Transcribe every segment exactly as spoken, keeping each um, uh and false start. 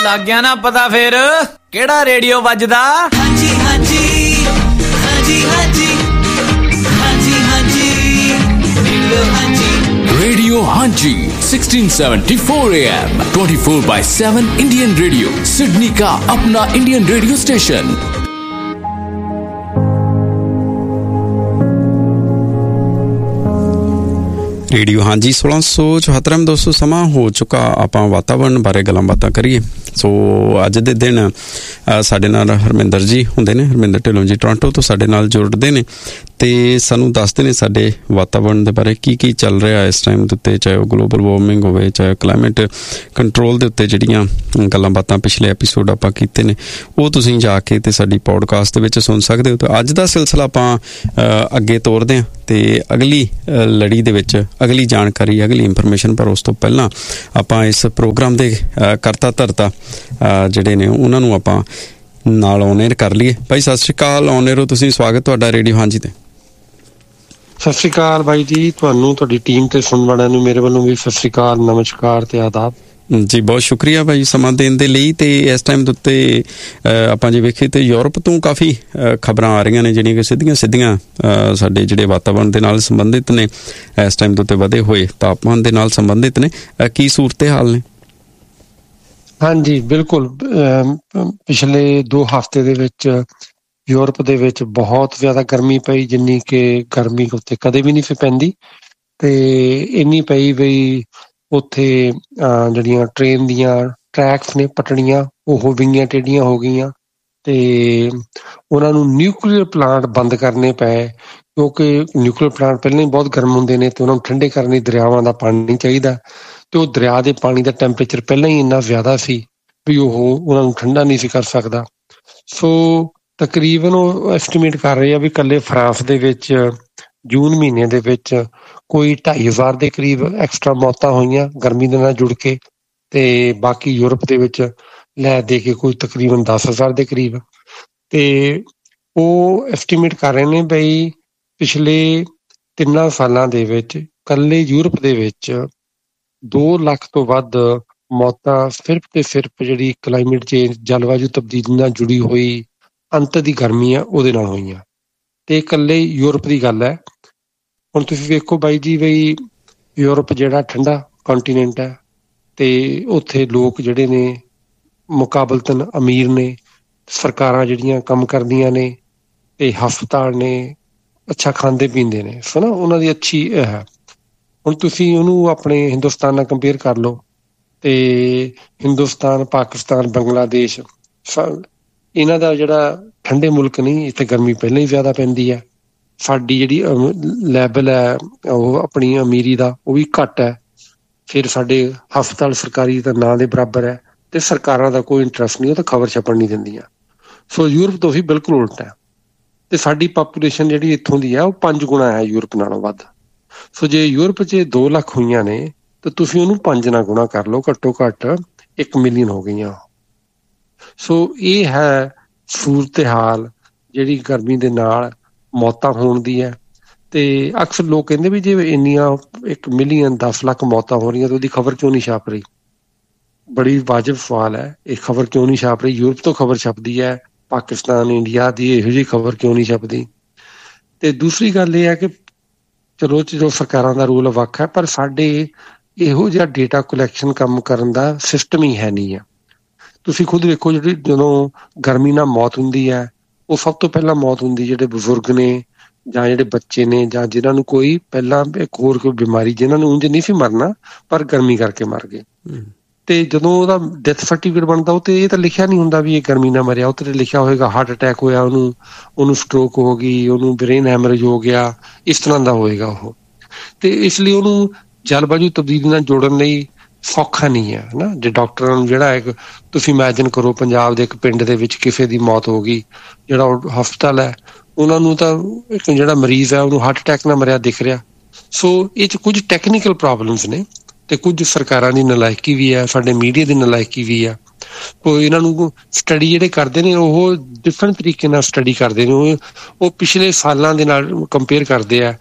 ਲੱਗ ਗਿਆ ਨਾ ਪਤਾ ਫੇਰ ਕਿਹੜਾ ਰੇਡੀਓ ਵੱਜਦਾ। ਹਾਂਜੀ ਹਾਂਜੀ ਹਾਂਜੀ ਹਾਂਜੀ ਹਾਂਜੀ ਹਾਂਜੀ ਰੇਡੀਓ ਹਾਂਜੀ ਰੇਡੀਓ ਹਾਂਜੀ sixteen seventy-four A M twenty-four by seven Indian radio Sydney का अपना इंडियन रेडियो स्टेशन। ਰੇਡੀਓ ਹਾਂਜੀ सोलह सौ चौहत्तर में दोस्तों ਸਮਾਂ ਹੋ ਚੁੱਕਾ ਆਪਾਂ ਵਾਤਾਵਰਨ ਬਾਰੇ ਗੱਲਾਂ ਬਾਤਾਂ ਕਰੀਏ। ਸੋ ਅੱਜ ਦੇ ਦਿਨ ਸਾਡੇ ਨਾਲ ਹਰਮਿੰਦਰ ਜੀ ਹੁੰਦੇ ਨੇ, ਹਰਮਿੰਦਰ ਢਿੱਲੋਂ ਜੀ ਟੋਰਾਂਟੋ ਤੋਂ ਸਾਡੇ ਨਾਲ ਜੁੜਦੇ ਨੇ ਤੇ ਸਾਨੂੰ ਦੱਸਦੇ ਨੇ ਸਾਡੇ ਵਾਤਾਵਰਨ ਦੇ ਬਾਰੇ ਕੀ ਕੀ ਚੱਲ ਰਿਹਾ ਇਸ ਟਾਈਮ ਦੇ ਉੱਤੇ, ਚਾਹੇ ਉਹ ਗਲੋਬਲ ਵਾਰਮਿੰਗ ਹੋਵੇ, ਚਾਹੇ ਕਲਾਈਮੇਟ ਕੰਟਰੋਲ ਦੇ ਉੱਤੇ ਜਿਹੜੀਆਂ ਗੱਲਾਂ ਬਾਤਾਂ ਪਿਛਲੇ ਐਪੀਸੋਡ ਆਪਾਂ ਕੀਤੇ ਨੇ ਉਹ ਤੁਸੀਂ ਜਾ ਕੇ ਤੇ ਸਾਡੀ ਪੋਡਕਾਸਟ ਦੇ ਵਿੱਚ ਸੁਣ ਸਕਦੇ ਹੋ। ਤਾਂ ਅੱਜ ਦਾ ਸਿਲਸਿਲਾ ਆਪਾਂ ਅੱਗੇ ਤੋਰਦੇ ਹਾਂ ਤੇ ਅਗਲੀ ਲੜੀ ਦੇ ਵਿੱਚ ਅਗਲੀ ਜਾਣਕਾਰੀ, ਅਗਲੀ ਇਨਫੋਰਮੇਸ਼ਨ, ਪਰ ਉਸ ਤੋਂ ਪਹਿਲਾਂ ਆਪਾਂ ਇਸ ਪ੍ਰੋਗਰਾਮ ਦੇ ਕਰਤਾ ਧਰਤਾ ਜਿਹੜੇ ਨੇ ਉਹਨਾਂ ਨੂੰ ਆਪਾਂ ਨਾਲ ਔਨ-에ਅਰ ਕਰ ਲਈਏ। ਭਾਈ ਸਤਿ ਸ਼੍ਰੀ ਅਕਾਲ, ਔਨ-에ਅਰ ਹੋ ਤੁਸੀਂ, ਸਵਾਗਤ ਤੁਹਾਡਾ ਰੇਡੀਓ ਹਾਂਜੀ ਤੇ। ਸਤਿ ਸ਼੍ਰੀ ਅਕਾਲ ਬਾਈ ਜੀ, ਤੁਹਾਨੂੰ, ਤੁਹਾਡੀ ਟੀਮ ਤੇ ਸੁਣਨ ਵਾਲਿਆਂ ਨੂੰ ਮੇਰੇ ਵੱਲੋਂ ਵੀ ਸਤਿ ਸ਼੍ਰੀ ਅਕਾਲ, ਨਮਸਕਾਰ ਤੇ ਆਦਾਬ ਜੀ। ਬਹੁਤ ਸ਼ੁਕਰੀਆ ਭਾਈ ਸਮਾਂ ਦੇਣ ਦੇ ਲਈ। ਤੇ ਇਸ ਟਾਈਮ ਦੇ ਉੱਤੇ ਆਪਾਂ ਜੇ ਵੇਖੀਏ ਤੇ ਯੂਰਪ ਤੋਂ ਕਾਫੀ ਖਬਰਾਂ ਆ ਰਹੀਆਂ ਨੇ ਜਿਹੜੀਆਂ ਕਿ ਸਿੱਧੀਆਂ ਸਿੱਧੀਆਂ ਸਾਡੇ ਜਿਹੜੇ ਵਾਤਾਵਰਨ ਦੇ ਨਾਲ ਸੰਬੰਧਿਤ ਨੇ, ਇਸ ਟਾਈਮ ਦੇ ਉੱਤੇ ਵਧੇ ਹੋਏ ਤਾਪਮਾਨ ਦੇ ਨਾਲ ਸੰਬੰਧਿਤ ਨੇ। ਕੀ ਸੂਰਤ ਹਾਲ ਨੇ? ਹਾਂਜੀ ਬਿਲਕੁਲ, ਪਿਛਲੇ ਦੋ ਹਫ਼ਤੇ ਦੇ ਵਿੱਚ ਯੂਰਪ ਦੇ ਵਿੱਚ ਬਹੁਤ ਜ਼ਿਆਦਾ ਗਰਮੀ ਪਈ, ਜਿੰਨੀ ਕਿ ਗਰਮੀ ਉੱਥੇ ਕਦੇ ਵੀ ਨਹੀਂ ਸੀ ਪੈਂਦੀ। ਤੇ ਇੰਨੀ ਪਈ ਬਈ ਉੱਥੇ ਜਿਹੜੀਆਂ ਟ੍ਰੇਨ ਦੀਆਂ ਟਰੈਕਸ ਨੇ, ਪਟੜੀਆਂ, ਉਹ ਵਿੰਗੀਆਂ ਟੇਢੀਆਂ ਹੋ ਗਈਆਂ ਤੇ ਉਹਨਾਂ ਨੂੰ ਨਿਊਕਲੀਅਰ ਪਲਾਂਟ ਬੰਦ ਕਰਨੇ ਪਏ, ਕਿਉਂਕਿ ਨਿਊਕਲੀਅਰ ਪਲਾਂਟ ਪਹਿਲਾਂ ਹੀ ਬਹੁਤ ਗਰਮ ਹੁੰਦੇ ਨੇ ਤੇ ਉਹਨਾਂ ਨੂੰ ਠੰਡੇ ਕਰਨ ਲਈ ਦਰਿਆਵਾਂ ਦਾ ਪਾਣੀ ਚਾਹੀਦਾ ਤੇ ਉਹ ਦਰਿਆ ਦੇ ਪਾਣੀ ਦਾ ਟੈਂਪਰੇਚਰ ਪਹਿਲਾਂ ਹੀ ਇੰਨਾ ਜ਼ਿਆਦਾ ਸੀ ਵੀ ਉਹ ਉਹਨਾਂ ਨੂੰ ਠੰਡਾ ਨਹੀਂ ਸੀ ਕਰ ਸਕਦਾ। ਸੋ ਤਕਰੀਬਨ ਉਹ ਐਸਟੀਮੇਟ ਕਰ ਰਹੇ ਆ ਵੀ ਇਕੱਲੇ ਫਰਾਂਸ ਦੇ ਵਿੱਚ ਜੂਨ ਮਹੀਨੇ ਦੇ ਵਿੱਚ ਕੋਈ ਢਾਈ ਹਜ਼ਾਰ ਦੇ ਕਰੀਬ ਐਕਸਟਰਾ ਮੌਤਾਂ ਹੋਈਆਂ ਗਰਮੀ ਦੇ ਨਾਲ ਜੁੜ ਕੇ, ਤੇ ਬਾਕੀ ਯੂਰਪ ਦੇ ਵਿੱਚ ਲੈ ਦੇ ਕੇ ਕੋਈ ਤਕਰੀਬਨ ਦਸ ਹਜ਼ਾਰ ਦੇ ਕਰੀਬ। ਤੇ ਉਹ ਐਸਟੀਮੇਟ ਕਰ ਰਹੇ ਨੇ ਬਈ ਪਿਛਲੇ ਤਿੰਨਾਂ ਸਾਲਾਂ ਦੇ ਵਿੱਚ ਇਕੱਲੇ ਯੂਰਪ ਦੇ ਵਿੱਚ ਦੋ ਲੱਖ ਤੋਂ ਵੱਧ ਮੌਤਾਂ ਸਿਰਫ ਤੇ ਸਿਰਫ ਜਿਹੜੀ ਕਲਾਈਮੇਟ ਚੇਂਜ, ਜਲਵਾਯੂ ਤਬਦੀਲੀ ਨਾਲ ਜੁੜੀ ਹੋਈ ਅੰਤ ਦੀ ਗਰਮੀ ਆ ਉਹਦੇ ਨਾਲ ਹੋਈਆਂ। ਤੇ ਇਕੱਲੇ ਯੂਰਪ ਦੀ ਗੱਲ ਹੈ। ਹੁਣ ਤੁਸੀਂ ਵੇਖੋ ਬਾਈ ਜੀ, ਬਈ ਯੂਰਪ ਜਿਹੜਾ ਠੰਡਾ ਕੰਟੀਨੈਂਟ ਹੈ ਤੇ ਉੱਥੇ ਲੋਕ ਜਿਹੜੇ ਨੇ ਮੁਕਾਬਲਤਨ ਅਮੀਰ ਨੇ, ਸਰਕਾਰਾਂ ਜਿਹੜੀਆਂ ਕੰਮ ਕਰਦੀਆਂ ਨੇ ਤੇ ਹਸਪਤਾਲ ਨੇ, ਅੱਛਾ ਖਾਂਦੇ ਪੀਂਦੇ ਨੇ, ਸੋ ਨਾ ਉਹਨਾਂ ਦੀ ਅੱਛੀ ਹੈ। ਹੁਣ ਤੁਸੀਂ ਉਹਨੂੰ ਆਪਣੇ ਹਿੰਦੁਸਤਾਨ ਨਾਲ ਕੰਪੇਅਰ ਕਰ ਲਓ ਤੇ ਹਿੰਦੁਸਤਾਨ, ਪਾਕਿਸਤਾਨ, ਬੰਗਲਾਦੇਸ਼, ਇਹਨਾਂ ਦਾ ਜਿਹੜਾ ਠੰਡੇ ਮੁਲਕ ਨਹੀਂ, ਇੱਥੇ ਗਰਮੀ ਪਹਿਲਾਂ ਹੀ ਜ਼ਿਆਦਾ ਪੈਂਦੀ ਹੈ। ਸਾਡੀ ਜਿਹੜੀ ਲੈਵਲ ਹੈ ਉਹ ਆਪਣੀ ਅਮੀਰੀ ਦਾ ਉਹ ਵੀ ਘੱਟ ਹੈ। ਫਿਰ ਸਾਡੇ ਹਸਪਤਾਲ ਸਰਕਾਰੀ ਦਾ ਨਾਂ ਦੇ ਬਰਾਬਰ ਹੈ ਤੇ ਸਰਕਾਰਾਂ ਦਾ ਕੋਈ ਇੰਟਰਸਟ ਨਹੀਂ, ਉਹ ਤਾਂ ਖਬਰ ਛਪਣ ਨਹੀਂ ਦਿੰਦੀਆਂ। ਸੋ ਯੂਰਪ ਤੋਂ ਵੀ ਬਿਲਕੁਲ ਉਲਟ ਹੈ ਤੇ ਸਾਡੀ ਪਾਪੂਲੇਸ਼ਨ ਜਿਹੜੀ ਇੱਥੋਂ ਦੀ ਹੈ ਉਹ ਪੰਜ ਗੁਣਾ ਹੈ ਯੂਰਪ ਨਾਲੋਂ ਵੱਧ। ਸੋ ਜੇ ਯੂਰਪ 'ਚ ਦੋ ਲੱਖ ਹੋਈਆਂ ਨੇ ਤਾਂ ਤੁਸੀਂ ਉਹਨੂੰ ਪੰਜ ਨਾਲ ਗੁਣਾ ਕਰ ਲਓ, ਘੱਟੋ ਘੱਟ ਇੱਕ ਮਿਲੀਅਨ ਹੋ ਗਈਆਂ। ਸੋ ਇਹ ਹੈ ਸੂਰਤ ਹਾਲ ਜਿਹੜੀ ਗਰਮੀ ਦੇ ਨਾਲ ਮੌਤਾਂ ਹੋਣ ਦੀ ਹੈ। ਤੇ ਅਕਸਰ ਲੋਕ ਕਹਿੰਦੇ ਵੀ ਜੇ ਇੰਨੀਆਂ ਇੱਕ ਮਿਲੀਅਨ ਦਸ ਲੱਖ ਮੌਤਾਂ ਹੋ ਰਹੀਆਂ ਤਾਂ ਉਹਦੀ ਖਬਰ ਕਿਉਂ ਨਹੀਂ ਛਾਪ ਰਹੀ? ਬੜੀ ਵਾਜਬ ਸਵਾਲ ਹੈ, ਇਹ ਖਬਰ ਕਿਉਂ ਨਹੀਂ ਛਾਪ ਰਹੀ? ਯੂਰਪ ਤੋਂ ਖਬਰ ਛਪਦੀ ਹੈ, ਪਾਕਿਸਤਾਨ, ਇੰਡੀਆ ਦੀ ਇਹੋ ਜਿਹੀ ਖਬਰ ਕਿਉਂ ਨਹੀਂ ਛਪਦੀ? ਤੇ ਦੂਸਰੀ ਗੱਲ ਇਹ ਹੈ ਕਿ ਚਲੋ ਚਲੋ ਸਰਕਾਰਾਂ ਦਾ ਰੂਲ ਵੱਖ ਹੈ, ਪਰ ਸਾਡੇ ਇਹੋ ਜਿਹਾ ਡੇਟਾ ਕਲੈਕਸ਼ਨ ਕੰਮ ਕਰਨ ਦਾ ਸਿਸਟਮ ਹੀ ਹੈ ਨਹੀਂ ਹੈ। ਤੁਸੀਂ ਖੁਦ ਵੇਖੋ, ਜਿਹੜੀ ਜਦੋਂ ਗਰਮੀ ਨਾਲ ਮੌਤ ਹੁੰਦੀ ਹੈ ਉਹ ਸਭ ਤੋਂ ਪਹਿਲਾਂ ਮੌਤ ਹੁੰਦੀ ਜਿਹੜੇ ਬਜ਼ੁਰਗ ਨੇ ਜਾਂ ਜਿਹੜੇ ਬੱਚੇ ਨੇ ਜਾਂ ਜਿਨ੍ਹਾਂ ਨੂੰ ਕੋਈ ਪਹਿਲਾਂ ਇੱਕ ਹੋਰ ਕੋਈ ਬਿਮਾਰੀ, ਜਿਨ੍ਹਾਂ ਨੂੰ ਉਂਝ ਨਹੀਂ ਸੀ ਮਰਨਾ ਪਰ ਗਰਮੀ ਕਰਕੇ ਮਰ ਗਏ। ਤੇ ਜਦੋਂ ਉਹਦਾ ਡੈਥ ਸਰਟੀਫਿਕੇਟ ਬਣਦਾ ਉਹ ਤੇ ਇਹ ਤਾਂ ਲਿਖਿਆ ਨਹੀਂ ਹੁੰਦਾ ਵੀ ਇਹ ਗਰਮੀ ਨਾਲ ਮਰਿਆ, ਉਹ ਤੇ ਲਿਖਿਆ ਹੋਏਗਾ ਹਾਰਟ ਅਟੈਕ ਹੋਇਆ, ਉਹਨੂੰ ਉਹਨੂੰ ਸਟ੍ਰੋਕ ਹੋ ਗਈ, ਉਹਨੂੰ ਬ੍ਰੇਨ ਹੈਮਰੇਜ ਹੋ ਗਿਆ, ਇਸ ਤਰ੍ਹਾਂ ਦਾ ਹੋਏਗਾ ਉਹ। ਤੇ ਇਸ ਲਈ ਉਹਨੂੰ ਜਲਵਾਯੂ ਤਬਦੀਲੀ ਨਾਲ ਜੋੜਨ ਲਈ ਸੌਖਾ ਨਹੀਂ ਹੈ ਨਾ। ਜੇ ਡਾਕਟਰਾਂ ਨੂੰ ਜਿਹੜਾ ਹੈ, ਤੁਸੀਂ ਇਮੈਜਿਨ ਕਰੋ ਪੰਜਾਬ ਦੇ ਇੱਕ ਪਿੰਡ ਦੇ ਵਿੱਚ ਕਿਸੇ ਦੀ ਮੌਤ ਹੋ ਗਈ, ਜਿਹੜਾ ਉਹ ਹਸਪਤਾਲ ਹੈ ਉਹਨਾਂ ਨੂੰ ਤਾਂ ਇੱਕ ਜਿਹੜਾ ਮਰੀਜ਼ ਹੈ ਉਹਨੂੰ ਹਾਰਟ ਅਟੈਕ ਨਾਲ ਮਰਿਆ ਦਿਖ ਰਿਹਾ। ਸੋ ਇਹ 'ਚ ਕੁਝ ਟੈਕਨੀਕਲ ਪ੍ਰੋਬਲਮਸ ਨੇ ਤੇ ਕੁਝ ਸਰਕਾਰਾਂ ਦੀ ਨਲਾਇਕੀ ਵੀ ਹੈ, ਸਾਡੇ ਮੀਡੀਆ ਦੀ ਨਲਾਇਕੀ ਵੀ ਹੈ। ਕੋਈ ਇਹਨਾਂ ਨੂੰ ਸਟੱਡੀ ਜਿਹੜੇ ਕਰਦੇ ਨੇ ਉਹ ਡਿਫਰੈਂਟ ਤਰੀਕੇ ਨਾਲ ਸਟੱਡੀ ਕਰਦੇ ਨੇ, ਉਹ ਉਹ ਪਿਛਲੇ ਸਾਲਾਂ ਦੇ ਨਾਲ ਕੰਪੇਅਰ ਕਰਦੇ ਆ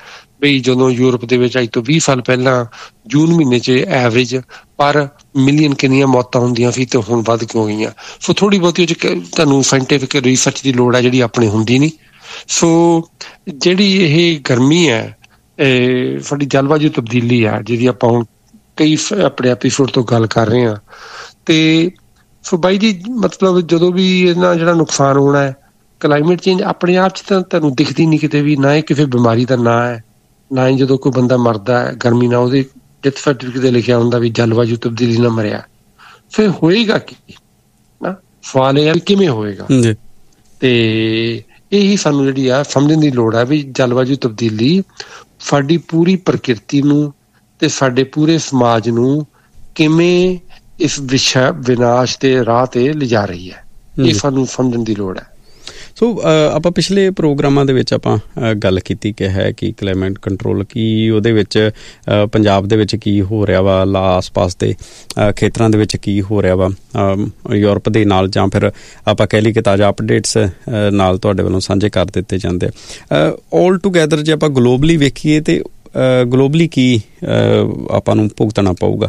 ਬਈ ਜਦੋਂ ਯੂਰਪ ਦੇ ਵਿੱਚ ਅੱਜ ਤੋਂ ਵੀਹ ਸਾਲ ਪਹਿਲਾਂ ਜੂਨ ਮਹੀਨੇ 'ਚ ਐਵਰੇਜ ਪਰ ਮਿਲੀਅਨ ਕਿੰਨੀਆਂ ਮੌਤਾਂ ਹੁੰਦੀਆਂ ਸੀ ਤੇ ਹੁਣ ਵੱਧ ਕਿਉਂ ਗਈਆਂ। ਸੋ ਥੋੜ੍ਹੀ ਬਹੁਤੀ ਉਹ 'ਚ ਤੁਹਾਨੂੰ ਸਾਇੰਟੀਫਿਕ ਰਿਸਰਚ ਦੀ ਲੋੜ ਹੈ ਜਿਹੜੀ ਆਪਣੇ ਹੁੰਦੀ ਨਹੀਂ। ਸੋ ਜਿਹੜੀ ਇਹ ਗਰਮੀ ਹੈ, ਸਾਡੀ ਜਲਵਾਯੂ ਤਬਦੀਲੀ ਆ ਜਿਹਦੀ ਆਪਾਂ ਹੁਣ ਕਈ ਆਪਣੇ ਐਪੀਸੋਡ ਤੋਂ ਗੱਲ ਕਰ ਰਹੇ ਹਾਂ। ਤੇ ਸੋ ਬਾਈ ਜੀ ਮਤਲਬ ਜਦੋਂ ਵੀ ਇਹਨਾਂ ਜਿਹੜਾ ਨੁਕਸਾਨ ਹੋਣਾ ਹੈ, ਕਲਾਈਮੇਟ ਚੇਂਜ ਆਪਣੇ ਆਪ 'ਚ ਤਾਂ ਤੁਹਾਨੂੰ ਦਿਖਦੀ ਨਹੀਂ ਕਿਤੇ ਵੀ, ਨਾ ਇਹ ਕਿਸੇ ਬਿਮਾਰੀ ਦਾ ਨਾਂ ਹੈ, ਨਾ ਹੀ ਜਦੋਂ ਕੋਈ ਬੰਦਾ ਮਰਦਾ ਹੈ ਗਰਮੀ ਨਾਲ ਉਹਦੇ ਡੈਥ ਸਰਟੀਫਿਕੇਟ 'ਤੇ ਲਿਖਿਆ ਹੁੰਦਾ ਵੀ ਜਲਵਾਯੂ ਤਬਦੀਲੀ ਨਾਲ ਮਰਿਆ। ਫਿਰ ਹੋਏਗਾ ਕੀ ਨਾ, ਸਵਾਲ ਇਹ ਹੈ ਵੀ ਕਿਵੇਂ ਹੋਏਗਾ। ਤੇ ਇਹੀ ਸਾਨੂੰ ਜਿਹੜੀ ਆ ਸਮਝਣ ਦੀ ਲੋੜ ਹੈ ਵੀ ਜਲਵਾਯੂ ਤਬਦੀਲੀ ਸਾਡੀ ਪੂਰੀ ਪ੍ਰਕਿਰਤੀ ਨੂੰ ਤੇ ਸਾਡੇ ਪੂਰੇ ਸਮਾਜ ਨੂੰ ਕਿਵੇਂ ਇਸ ਵਿਸ਼ਾ ਵਿਨਾਸ਼ ਦੇ ਰਾਹ ਤੇ ਲਿਜਾ ਰਹੀ ਹੈ, ਇਹ ਸਾਨੂੰ ਸਮਝਣ ਦੀ ਲੋੜ ਹੈ। ਸੋ ਆਪਾਂ ਪਿਛਲੇ ਪ੍ਰੋਗਰਾਮਾਂ ਦੇ ਵਿੱਚ ਆਪਾਂ ਗੱਲ ਕੀਤੀ ਕਿ ਹੈ ਕਿ ਕਲਾਈਮੇਟ ਕੰਟਰੋਲ ਕੀ ਉਹਦੇ ਵਿੱਚ ਪੰਜਾਬ ਦੇ ਵਿੱਚ ਕੀ ਹੋ ਰਿਹਾ ਵਾ, ਲਾ ਆਸ ਪਾਸ ਦੇ ਖੇਤਰਾਂ ਦੇ ਵਿੱਚ ਕੀ ਹੋ ਰਿਹਾ ਵਾ ਯੂਰਪ ਦੇ ਨਾਲ, ਜਾਂ ਫਿਰ ਆਪਾਂ ਕਹਿ ਲਈ ਕਿ ਤਾਜ਼ਾ ਅਪਡੇਟਸ ਨਾਲ ਤੁਹਾਡੇ ਵੱਲੋਂ ਸਾਂਝੇ ਕਰ ਦਿੱਤੇ ਜਾਂਦੇ ਆ। ਆਲ ਟੂਗੈਦਰ ਜੇ ਆਪਾਂ ਗਲੋਬਲੀ ਵੇਖੀਏ ਤੇ ਗਲੋਬਲੀ ਕੀ ਆਪਾਂ ਨੂੰ ਭੁਗਤਣਾ ਪਊਗਾ?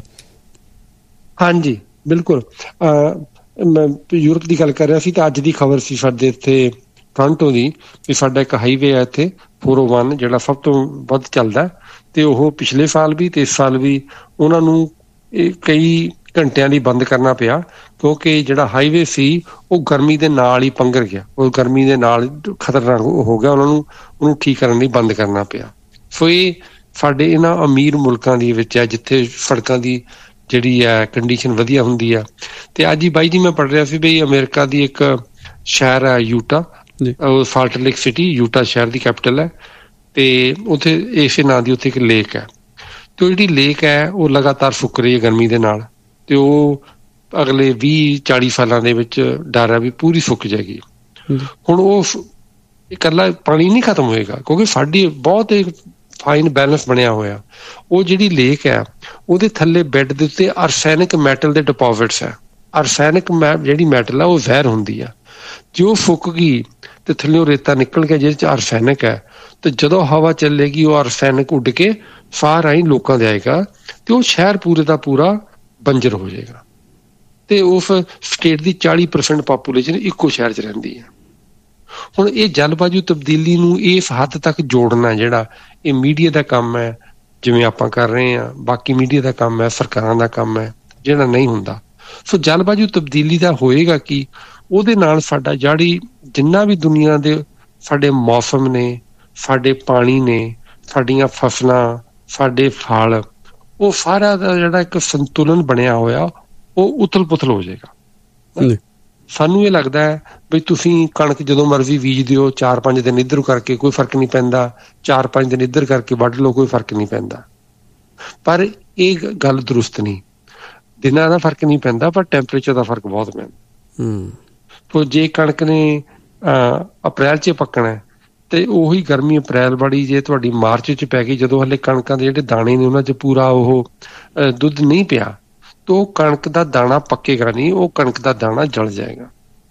ਹਾਂਜੀ ਬਿਲਕੁਲ। ਮੈਂ ਯੂਰਪ ਦੀ ਗੱਲ ਕਰ ਰਿਹਾ ਸੀ ਤਾਂ ਅੱਜ ਦੀ ਖਬਰ ਸੀ ਸਾਡੇ ਇੱਥੇ ਟੋਰਾਂਟੋ ਦੀ ਵੀ ਸਾਡਾ ਇੱਕ ਹਾਈਵੇ ਹੈ ਇੱਥੇ ਫੋਰ ਓ ਵਨ ਜਿਹੜਾ ਸਭ ਤੋਂ ਵੱਧ ਚੱਲਦਾ, ਤੇ ਉਹ ਪਿਛਲੇ ਸਾਲ ਵੀ ਤੇ ਇਸ ਸਾਲ ਵੀ ਉਹਨਾਂ ਨੂੰ ਇਹ ਕਈ ਘੰਟਿਆਂ ਲਈ ਬੰਦ ਕਰਨਾ ਪਿਆ ਕਿਉਂਕਿ ਜਿਹੜਾ ਹਾਈਵੇ ਸੀ ਉਹ ਗਰਮੀ ਦੇ ਨਾਲ ਹੀ ਪੰਘਰ ਗਿਆ, ਉਹ ਗਰਮੀ ਦੇ ਨਾਲ ਖਤਰਨਾਕ ਹੋ ਗਿਆ, ਉਹਨਾਂ ਨੂੰ ਉਹਨੂੰ ਠੀਕ ਕਰਨ ਲਈ ਬੰਦ ਕਰਨਾ ਪਿਆ। ਸੋ ਇਹ ਸਾਡੇ ਇਹਨਾਂ ਅਮੀਰ ਮੁਲਕਾਂ ਦੇ ਵਿੱਚ ਹੈ ਜਿੱਥੇ ਸੜਕਾਂ ਦੀ ਜਿਹੜੀ ਹੈ ਕੰਡੀਸ਼ਨ ਵਧੀਆ ਹੁੰਦੀ ਆ। ਤੇ ਅੱਜ ਹੀ ਬਾਈ ਜੀ ਮੈਂ ਪੜ੍ਹ ਰਿਹਾ ਸੀ ਬਈ ਅਮਰੀਕਾ ਦੀ ਇੱਕ ਸ਼ਹਿਰ ਹੈ ਯੂਟਾ, ਉਹ ਸਾਲਟ ਲੇਕ ਸਿਟੀ ਯੂਟਾ ਸ਼ਹਿਰ ਦੀ ਕੈਪੀਟਲ ਹੈ, ਤੇ ਉੱਥੇ ਇਸੇ ਨਾਂ ਦੀ ਉੱਥੇ ਇੱਕ ਲੇਕ ਹੈ, ਤੇ ਉਹ ਜਿਹੜੀ ਲੇਕ ਹੈ ਉਹ ਲਗਾਤਾਰ ਸੁੱਕ ਰਹੀ ਹੈ ਗਰਮੀ ਦੇ ਨਾਲ, ਤੇ ਉਹ ਅਗਲੇ ਵੀਹ ਚਾਲੀ ਸਾਲਾਂ ਦੇ ਵਿੱਚ ਡਰ ਹੈ ਵੀ ਪੂਰੀ ਸੁੱਕ ਜਾਏਗੀ। ਹੁਣ ਉਹ ਇਕੱਲਾ ਪਾਣੀ ਨਹੀਂ ਖਤਮ ਹੋਏਗਾ ਕਿਉਂਕਿ ਸਾਡੀ ਬਹੁਤ ਫਾਈਨ ਬੈਲੈਂਸ ਬਣਿਆ ਹੋਇਆ, ਉਹ ਜਿਹੜੀ ਲੇਕ ਹੈ ਉਹਦੇ ਥੱਲੇ ਬੈੱਡ ਦੇ ਉੱਤੇ ਆਰਸੈਨਿਕ ਮੈਟਲ ਦੇ ਡਿਪੋਜ਼ਿਟਸ ਹੈ। ਆਰਸੈਨਿਕ ਮੈ ਜਿਹੜੀ ਮੈਟਲ ਆ ਉਹ ਜ਼ਹਿਰ ਹੁੰਦੀ ਆ, ਜੇ ਉਹ ਫੁੱਕ ਗਈ ਤੇ ਥੱਲਿਓਂ ਰੇਤਾ ਨਿਕਲ ਗਿਆ ਜਿਹਦੇ 'ਚ ਆਰਸੈਨਿਕ ਹੈ, ਤੇ ਜਦੋਂ ਹਵਾ ਚੱਲੇਗੀ ਉਹ ਆਰਸੈਨਿਕ ਉੱਡ ਕੇ ਸਾਹ ਰਾਹੀਂ ਲੋਕਾਂ ਦੇ ਆਏਗਾ ਤੇ ਉਹ ਸ਼ਹਿਰ ਪੂਰੇ ਦਾ ਪੂਰਾ ਬੰਜਰ ਹੋ ਜਾਏਗਾ, ਤੇ ਉਸ ਸਟੇਟ ਦੀ ਚਾਲੀ ਪਰਸੈਂਟ ਪਾਪੂਲੇਸ਼ਨ ਇੱਕੋ ਸ਼ਹਿਰ 'ਚ ਰਹਿੰਦੀ ਹੈ। ਹੁਣ ਇਹ ਜਲਵਾਯੂ ਤਬਦੀਲੀ ਨੂੰ ਇਸ ਹੱਦ ਤੱਕ ਜੋੜਨਾ ਜਿਹੜਾ ਇਹ ਮੀਡੀਆ ਦਾ ਕੰਮ ਹੈ, ਜਿਵੇਂ ਆਪਾਂ ਕਰ ਰਹੇ ਹਾਂ, ਬਾਕੀ ਮੀਡੀਆ ਦਾ ਕੰਮ ਹੈ, ਸਰਕਾਰਾਂ ਦਾ ਕੰਮ ਹੈ, ਜਿਹੜਾ ਨਹੀਂ ਹੁੰਦਾ। ਸੋ ਜਲਵਾਯੂ ਤਬਦੀਲੀ ਦਾ ਹੋਏਗਾ ਕੀ, ਉਹਦੇ ਨਾਲ ਸਾਡਾ ਜਿਹੜੀ ਜਿੰਨਾ ਵੀ ਦੁਨੀਆ ਦੇ ਸਾਡੇ ਮੌਸਮ ਨੇ, ਸਾਡੇ ਪਾਣੀ ਨੇ, ਸਾਡੀਆਂ ਫਸਲਾਂ, ਸਾਡੇ ਫਲ, ਉਹ ਸਾਰਾ ਦਾ ਜਿਹੜਾ ਇੱਕ ਸੰਤੁਲਨ ਬਣਿਆ ਹੋਇਆ ਉਹ ਉਥਲ ਪੁਥਲ ਹੋ ਜਾਏਗਾ। ਸਾਨੂੰ ਇਹ ਲੱਗਦਾ ਹੈ ਬਈ ਤੁਸੀਂ ਕਣਕ ਜਦੋਂ ਮਰਜ਼ੀ ਬੀਜ ਦਿਓ, ਚਾਰ ਪੰਜ ਦਿਨ ਇੱਧਰ ਕਰਕੇ ਕੋਈ ਫਰਕ ਨਹੀਂ ਪੈਂਦਾ, ਚਾਰ ਪੰਜ ਦਿਨ ਇੱਧਰ ਕਰਕੇ ਵੱਢ ਲਓ ਕੋਈ ਫਰਕ ਨਹੀਂ ਪੈਂਦਾ, ਪਰ ਇਹ ਗੱਲ ਦਰੁਸਤ ਨਹੀਂ। ਦਿਨਾਂ ਦਾ ਫਰਕ ਨਹੀਂ ਪੈਂਦਾ ਪਰ ਟੈਂਪਰੇਚਰ ਦਾ ਫਰਕ ਬਹੁਤ ਪੈਂਦਾ। ਤੋ ਜੇ ਕਣਕ ਨੇ ਅਪ੍ਰੈਲ 'ਚ ਪੱਕਣਾ ਤੇ ਉਹੀ ਗਰਮੀ ਅਪ੍ਰੈਲ ਵਾਲੀ ਜੇ ਤੁਹਾਡੀ ਮਾਰਚ 'ਚ ਪੈ ਗਈ, ਜਦੋਂ ਹਲੇ ਕਣਕਾਂ ਦੇ ਜਿਹੜੇ ਦਾਣੇ ਨੇ ਉਹਨਾਂ 'ਚ ਪੂਰਾ ਉਹ ਦੁੱਧ ਨਹੀਂ ਪਿਆ, ਤਾਂ ਉਹ ਕਣਕ ਦਾ ਦਾਣਾ ਪੱਕੇਗਾ ਨਹੀਂ, ਉਹ ਕਣਕ ਦਾ ਦਾਣਾ ਜਲ ਜਾਏਗਾ।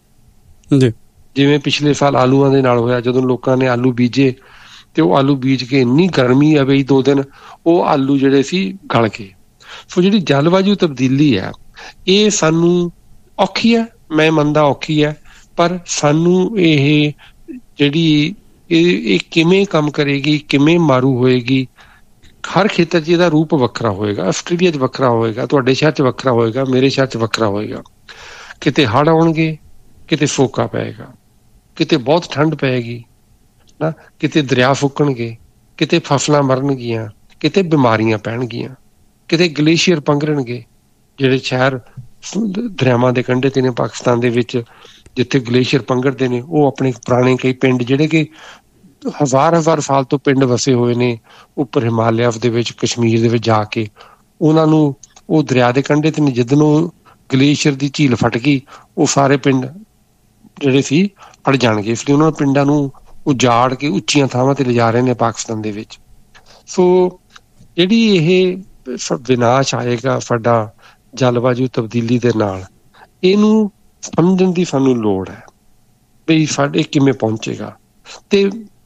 ਜਿਵੇਂ ਪਿਛਲੇ ਸਾਲ ਆਲੂਆਂ ਦੇ ਨਾਲ ਹੋਇਆ, ਜਦੋਂ ਲੋਕਾਂ ਨੇ ਆਲੂ ਬੀਜੇ ਤੇ ਉਹ ਆਲੂ ਬੀਜ ਕੇ ਇੰਨੀ ਗਰਮੀ ਆ ਬਈ ਦੋ ਦਿਨ ਉਹ ਆਲੂ ਜਿਹੜੇ ਸੀ ਗਲ ਗਏ। ਸੋ ਜਿਹੜੀ ਜਲਵਾਯੂ ਤਬਦੀਲੀ ਹੈ ਇਹ ਸਾਨੂੰ ਔਖੀ ਹੈ, ਮੈਂ ਮੰਨਦਾ ਔਖੀ ਹੈ, ਪਰ ਸਾਨੂੰ ਇਹ ਜਿਹੜੀ ਇਹ ਇਹ ਕਿਵੇਂ ਕੰਮ ਕਰੇਗੀ, ਕਿਵੇਂ ਮਾਰੂ ਹੋਏਗੀ, ਹਰ ਖੇਤਰ 'ਚ ਇਹਦਾ ਰੂਪ ਵੱਖਰਾ ਹੋਏਗਾ। ਆਸਟ੍ਰੇਲੀਆ 'ਚ ਵੱਖਰਾ ਹੋਏਗਾ, ਤੁਹਾਡੇ ਸ਼ਹਿਰ 'ਚ ਵੱਖਰਾ ਹੋਏਗਾ, ਮੇਰੇ ਸ਼ਹਿਰ 'ਚ ਵੱਖਰਾ ਹੋਏਗਾ। ਕਿਤੇ ਹੜ੍ਹ ਆਉਣਗੇ, ਕਿਤੇ ਸੋਕਾ ਪਏਗਾ, ਕਿਤੇ ਬਹੁਤ ਠੰਡ ਪਏਗੀ ਨਾ, ਕਿਤੇ ਦਰਿਆ ਫੁੱਕਣਗੇ, ਕਿਤੇ ਫਸਲਾਂ ਮਰਨਗੀਆਂ, ਕਿਤੇ ਬਿਮਾਰੀਆਂ ਪੈਣਗੀਆਂ, ਕਿਤੇ ਗਲੇਸ਼ੀਅਰ ਪੰਘਰਨਗੇ। ਜਿਹੜੇ ਸ਼ਹਿਰ ਦਰਿਆਵਾਂ ਦੇ ਕੰਢੇ 'ਤੇ ਨੇ ਪਾਕਿਸਤਾਨ ਦੇ ਵਿੱਚ, ਜਿੱਥੇ ਗਲੇਸ਼ੀਅਰ ਪੰਘਰਦੇ ਨੇ, ਉਹ ਆਪਣੇ ਪੁਰਾਣੇ ਕਈ ਪਿੰਡ ਜਿਹੜੇ ਕਿ ਹਜ਼ਾਰ ਹਜ਼ਾਰ ਸਾਲ ਤੋਂ ਪਿੰਡ ਵਸੇ ਹੋਏ ਨੇ ਉੱਪਰ ਹਿਮਾਲਿਆ ਦੇ ਵਿੱਚ, ਕਸ਼ਮੀਰ ਦੇ ਵਿੱਚ ਜਾ ਕੇ, ਉਹਨਾਂ ਨੂੰ ਉਹ ਦਰਿਆ ਦੇ ਕੰਢੇ 'ਤੇ ਨੇ, ਜਦੋਂ ਗਲੇਸ਼ੀਅਰ ਦੀ ਝੀਲ ਫਟ ਗਈ ਉਹ ਸਾਰੇ ਪਿੰਡ ਜਿਹੜੇ ਸੀ ਅੜ ਜਾਣਗੇ। ਇਸ ਲਈ ਉਹਨਾਂ ਪਿੰਡਾਂ ਨੂੰ ਉਜਾੜ ਕੇ ਉੱਚੀਆਂ ਥਾਵਾਂ 'ਤੇ ਲਿਜਾ ਰਹੇ ਨੇ ਪਾਕਿਸਤਾਨ ਦੇ ਵਿੱਚ। ਸੋ ਜਿਹੜੀ ਇਹ ਵਿਨਾਸ਼ ਆਏਗਾ ਸਾਡਾ ਜਲਵਾਯੂ ਤਬਦੀਲੀ ਦੇ ਨਾਲ, ਇਹਨੂੰ ਸਮਝਣ ਦੀ ਸਾਨੂੰ ਲੋੜ ਹੈ ਵੀ ਸਾਡੇ ਕਿਵੇਂ ਪਹੁੰਚੇਗਾ। ਤੇ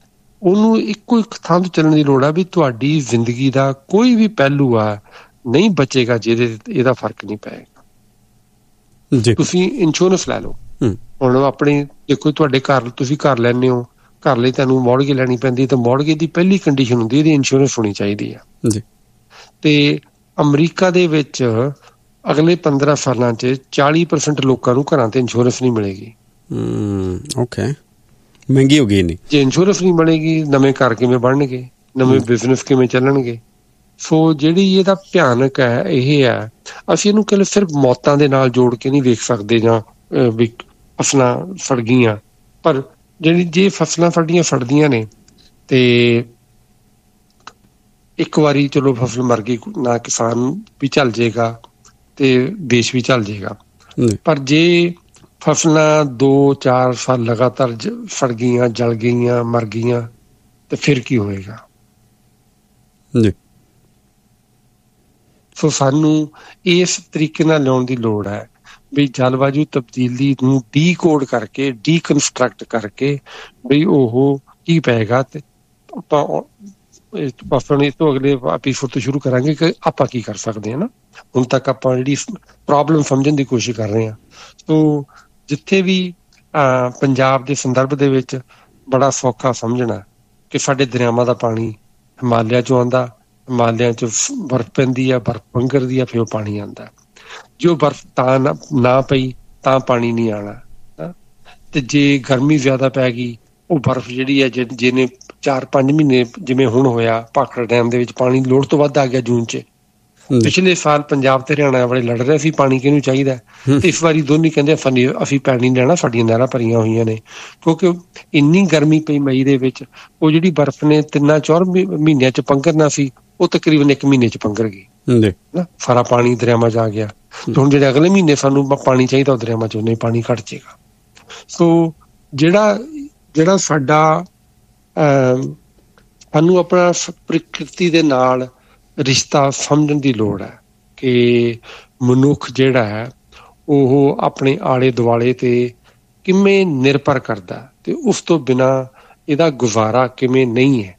ਉਹਨੂੰ ਇੱਕੋ ਇੱਕ ਥਾਂ ਤੋਂ ਚੱਲਣ ਦੀ ਲੋੜ ਆ ਵੀ ਤੁਹਾਡੀ ਜ਼ਿੰਦਗੀ ਦਾ ਕੋਈ ਵੀ ਪਹਿਲੂ ਆ ਨਹੀਂ ਬਚੇਗਾ ਜਿਹਦੇ ਇਹਦਾ ਫਰਕ ਨਹੀਂ ਪਏਗਾ। ਜੀ ਤੁਸੀਂ ਇੰਸ਼ੋਰੈਂਸ ਲੈ ਲਓ। ਹੂੰ ਹੁਣ ਆਪਣੇ ਦੇਖੋ ਤੁਹਾਡੇ ਘਰ ਤੁਸੀਂ ਘਰ ਲੈਂਦੇ ਹੋ, ਘਰ ਲਈ ਤੁਹਾਨੂੰ ਮੌੜਗੇ ਲੈਣੀ ਪੈਂਦੀ ਤਾਂ ਮੌੜਗੇ ਦੀ ਪਹਿਲੀ ਕੰਡੀਸ਼ਨ ਹੁੰਦੀ ਇਹਦੀ ਇੰਸ਼ੋਰੈਂਸ ਹੋਣੀ ਚਾਹੀਦੀ ਆ। ਜੀ ਤੇ ਅਮਰੀਕਾ ਦੇ ਵਿੱਚ ਅਗਲੇ ਪੰਦਰਾਂ ਸਾਲਾਂ 'ਚ ਚਾਲੀ ਪਰਸੈਂਟ ਲੋਕਾਂ ਨੂੰ ਘਰਾਂ ਤੇ ਇੰਸ਼ੋਰੈਂਸ ਨਹੀਂ ਮਿਲੇਗੀ। ਹੂੰ ਓਕੇ, ਮਹਿੰਗੀ ਹੋ ਗਈ ਨਹੀਂ। ਜੇ ਇੰਸ਼ੋਰੈਂਸ ਨਹੀਂ ਬਣੇਗੀ ਨਵੇਂ ਘਰ ਕਿਵੇਂ ਬਣਨਗੇ, ਨਵੇਂ ਬਿਜ਼ਨਸ ਕਿਵੇਂ ਚੱਲਣਗੇ? ਸੋ ਜਿਹੜੀ ਇਹਦਾ ਭਿਆਨਕ ਹੈ ਇਹ ਹੈ, ਅਸੀਂ ਇਹਨੂੰ ਕੱਲ ਸਿਰਫ ਮੌਤਾਂ ਦੇ ਨਾਲ ਜੋੜ ਕੇ ਨਹੀਂ ਵੇਖ ਸਕਦੇ ਜਾਂ ਵੀ ਫਸਲਾਂ ਫੜ ਗਈਆਂ, ਪਰ ਜਿਹੜੀ ਜੇ ਫਸਲਾਂ ਸਾਡੀਆਂ ਫੜਦੀਆਂ ਨੇ ਤੇ ਇੱਕ ਵਾਰੀ ਚਲੋ ਫਸਲ ਮਰ ਗਈ ਨਾ ਕਿਸਾਨ ਵੀ ਝੱਲ ਜਾਏਗਾ ਤੇ ਦੇਸ਼ ਵੀ ਝੱਲ ਜਾਏਗਾ, ਪਰ ਜੇ ਫਸਲਾਂ ਦੋ ਚਾਰ ਸਾਲ ਲਗਾਤਾਰ ਫੜ ਗਈਆਂ, ਜਲ ਗਈਆਂ, ਮਰ ਗਈਆਂ ਤੇ ਫਿਰ ਕੀ ਹੋਏਗਾ? ਜੀ ਸੋ ਸਾਨੂੰ ਇਸ ਤਰੀਕੇ ਨਾਲ ਲਿਆਉਣ ਦੀ ਲੋੜ ਹੈ ਵੀ ਜਲਵਾਯੂ ਤਬਦੀਲੀ ਨੂੰ ਡੀਕੋਡ ਕਰਕੇ, ਡੀਕਨਸਟਰਕਟ ਕਰਕੇ ਵੀ ਉਹ ਕੀ ਪਏਗਾ। ਤੇ ਆਪਾਂ ਆਪਣੇ ਇਸ ਤੋਂ ਅਗਲੇ ਐਪੀਸੋਡ ਤੋਂ ਸ਼ੁਰੂ ਕਰਾਂਗੇ ਕਿ ਆਪਾਂ ਕੀ ਕਰ ਸਕਦੇ ਹਾਂ ਨਾ। ਹੁਣ ਤੱਕ ਆਪਾਂ ਜਿਹੜੀ ਪ੍ਰੋਬਲਮ ਸਮਝਣ ਦੀ ਕੋਸ਼ਿਸ਼ ਕਰ ਰਹੇ ਹਾਂ। ਸੋ ਜਿੱਥੇ ਵੀ ਅਹ ਪੰਜਾਬ ਦੇ ਸੰਦਰਭ ਦੇ ਵਿੱਚ ਬੜਾ ਸੌਖਾ ਸਮਝਣਾ ਕਿ ਸਾਡੇ ਦਰਿਆਵਾਂ ਦਾ ਪਾਣੀ ਹਿਮਾਲਿਆ ਚੋਂ ਆਉਂਦਾ, ਹਿਮਾਲਿਆ ਚ ਬਰਫ਼ ਪੈਂਦੀ ਆ, ਬਰਫ਼ ਪੰਘਰਦੀ ਆ, ਫਿਰ ਉਹ ਪਾਣੀ ਆਉਂਦਾ। ਜੋ ਬਰਫ਼ ਤਾਂ ਨਾ ਨਾ ਪਈ ਤਾਂ ਪਾਣੀ ਨਹੀਂ ਆਉਣਾ। ਤੇ ਜੇ ਗਰਮੀ ਜ਼ਿਆਦਾ ਪੈ ਗਈ ਉਹ ਬਰਫ਼ ਜਿਹੜੀ ਹੈ ਜਿਹਨੇ ਚਾਰ ਪੰਜ ਮਹੀਨੇ ਜਿਵੇਂ ਹੁਣ ਹੋਇਆ ਭਾਖੜਾ ਡੈਮ ਦੇ ਵਿੱਚ ਪਾਣੀ ਲੋੜ ਤੋਂ ਵੱਧ ਆ ਗਿਆ ਜੂਨ ਚ। ਪਿਛਲੇ ਸਾਲ ਪੰਜਾਬ ਤੇ ਹਰਿਆਣਾ ਵਾਲੇ ਲੜ ਰਹੇ ਸੀ ਪਾਣੀ ਕਿਹਨੂੰ ਚਾਹੀਦਾ, ਤੇ ਇਸ ਵਾਰੀ ਦੋਨੇ ਕਹਿੰਦੇ ਅਸੀਂ ਪਾਣੀ ਲੈਣਾ, ਸਾਡੀਆਂ ਨਹਿਰਾਂ ਭਰੀਆਂ ਹੋਈਆਂ ਨੇ। ਕਿਉਂਕਿ ਇੰਨੀ ਗਰਮੀ ਪਈ ਮਈ ਦੇ ਵਿੱਚ, ਉਹ ਜਿਹੜੀ ਬਰਫ਼ ਨੇ ਤਿੰਨਾਂ ਚੌਰ ਮਹੀਨਿਆਂ ਚ ਪੰਘਰਨਾ ਸੀ ਉਹ ਤਕਰੀਬਨ ਇੱਕ ਮਹੀਨੇ ਚ ਪੰਘਰ ਗਈ ਨਾ, ਸਾਰਾ ਪਾਣੀ ਦਰਿਆਵਾਂ ਚ ਆ ਗਿਆ। ਹੁਣ ਜਿਹੜੇ ਅਗਲੇ ਮਹੀਨੇ ਸਾਨੂੰ ਪਾਣੀ ਚਾਹੀਦਾ ਉਹ ਦਰਿਆਵਾਂ ਚ ਉਹਨੇ ਪਾਣੀ ਘੱਟ ਜਾਏਗਾ। ਸੋ ਜਿਹੜਾ ਜਿਹੜਾ ਸਾਡਾ ਅਹ ਸਾਨੂੰ ਆਪਣਾ ਪ੍ਰਕਿਰਤੀ ਦੇ ਨਾਲ ਰਿਸ਼ਤਾ ਸਮਝਣ ਦੀ ਲੋੜ ਹੈ ਕਿ ਮਨੁੱਖ ਜਿਹੜਾ ਹੈ ਉਹ ਆਪਣੇ ਆਲੇ ਦੁਆਲੇ ਤੇ ਕਿਵੇਂ ਨਿਰਭਰ ਕਰਦਾ ਤੇ ਉਸ ਤੋਂ ਬਿਨਾਂ ਇਹਦਾ ਗੁਜ਼ਾਰਾ ਕਿਵੇਂ ਨਹੀਂ ਹੈ।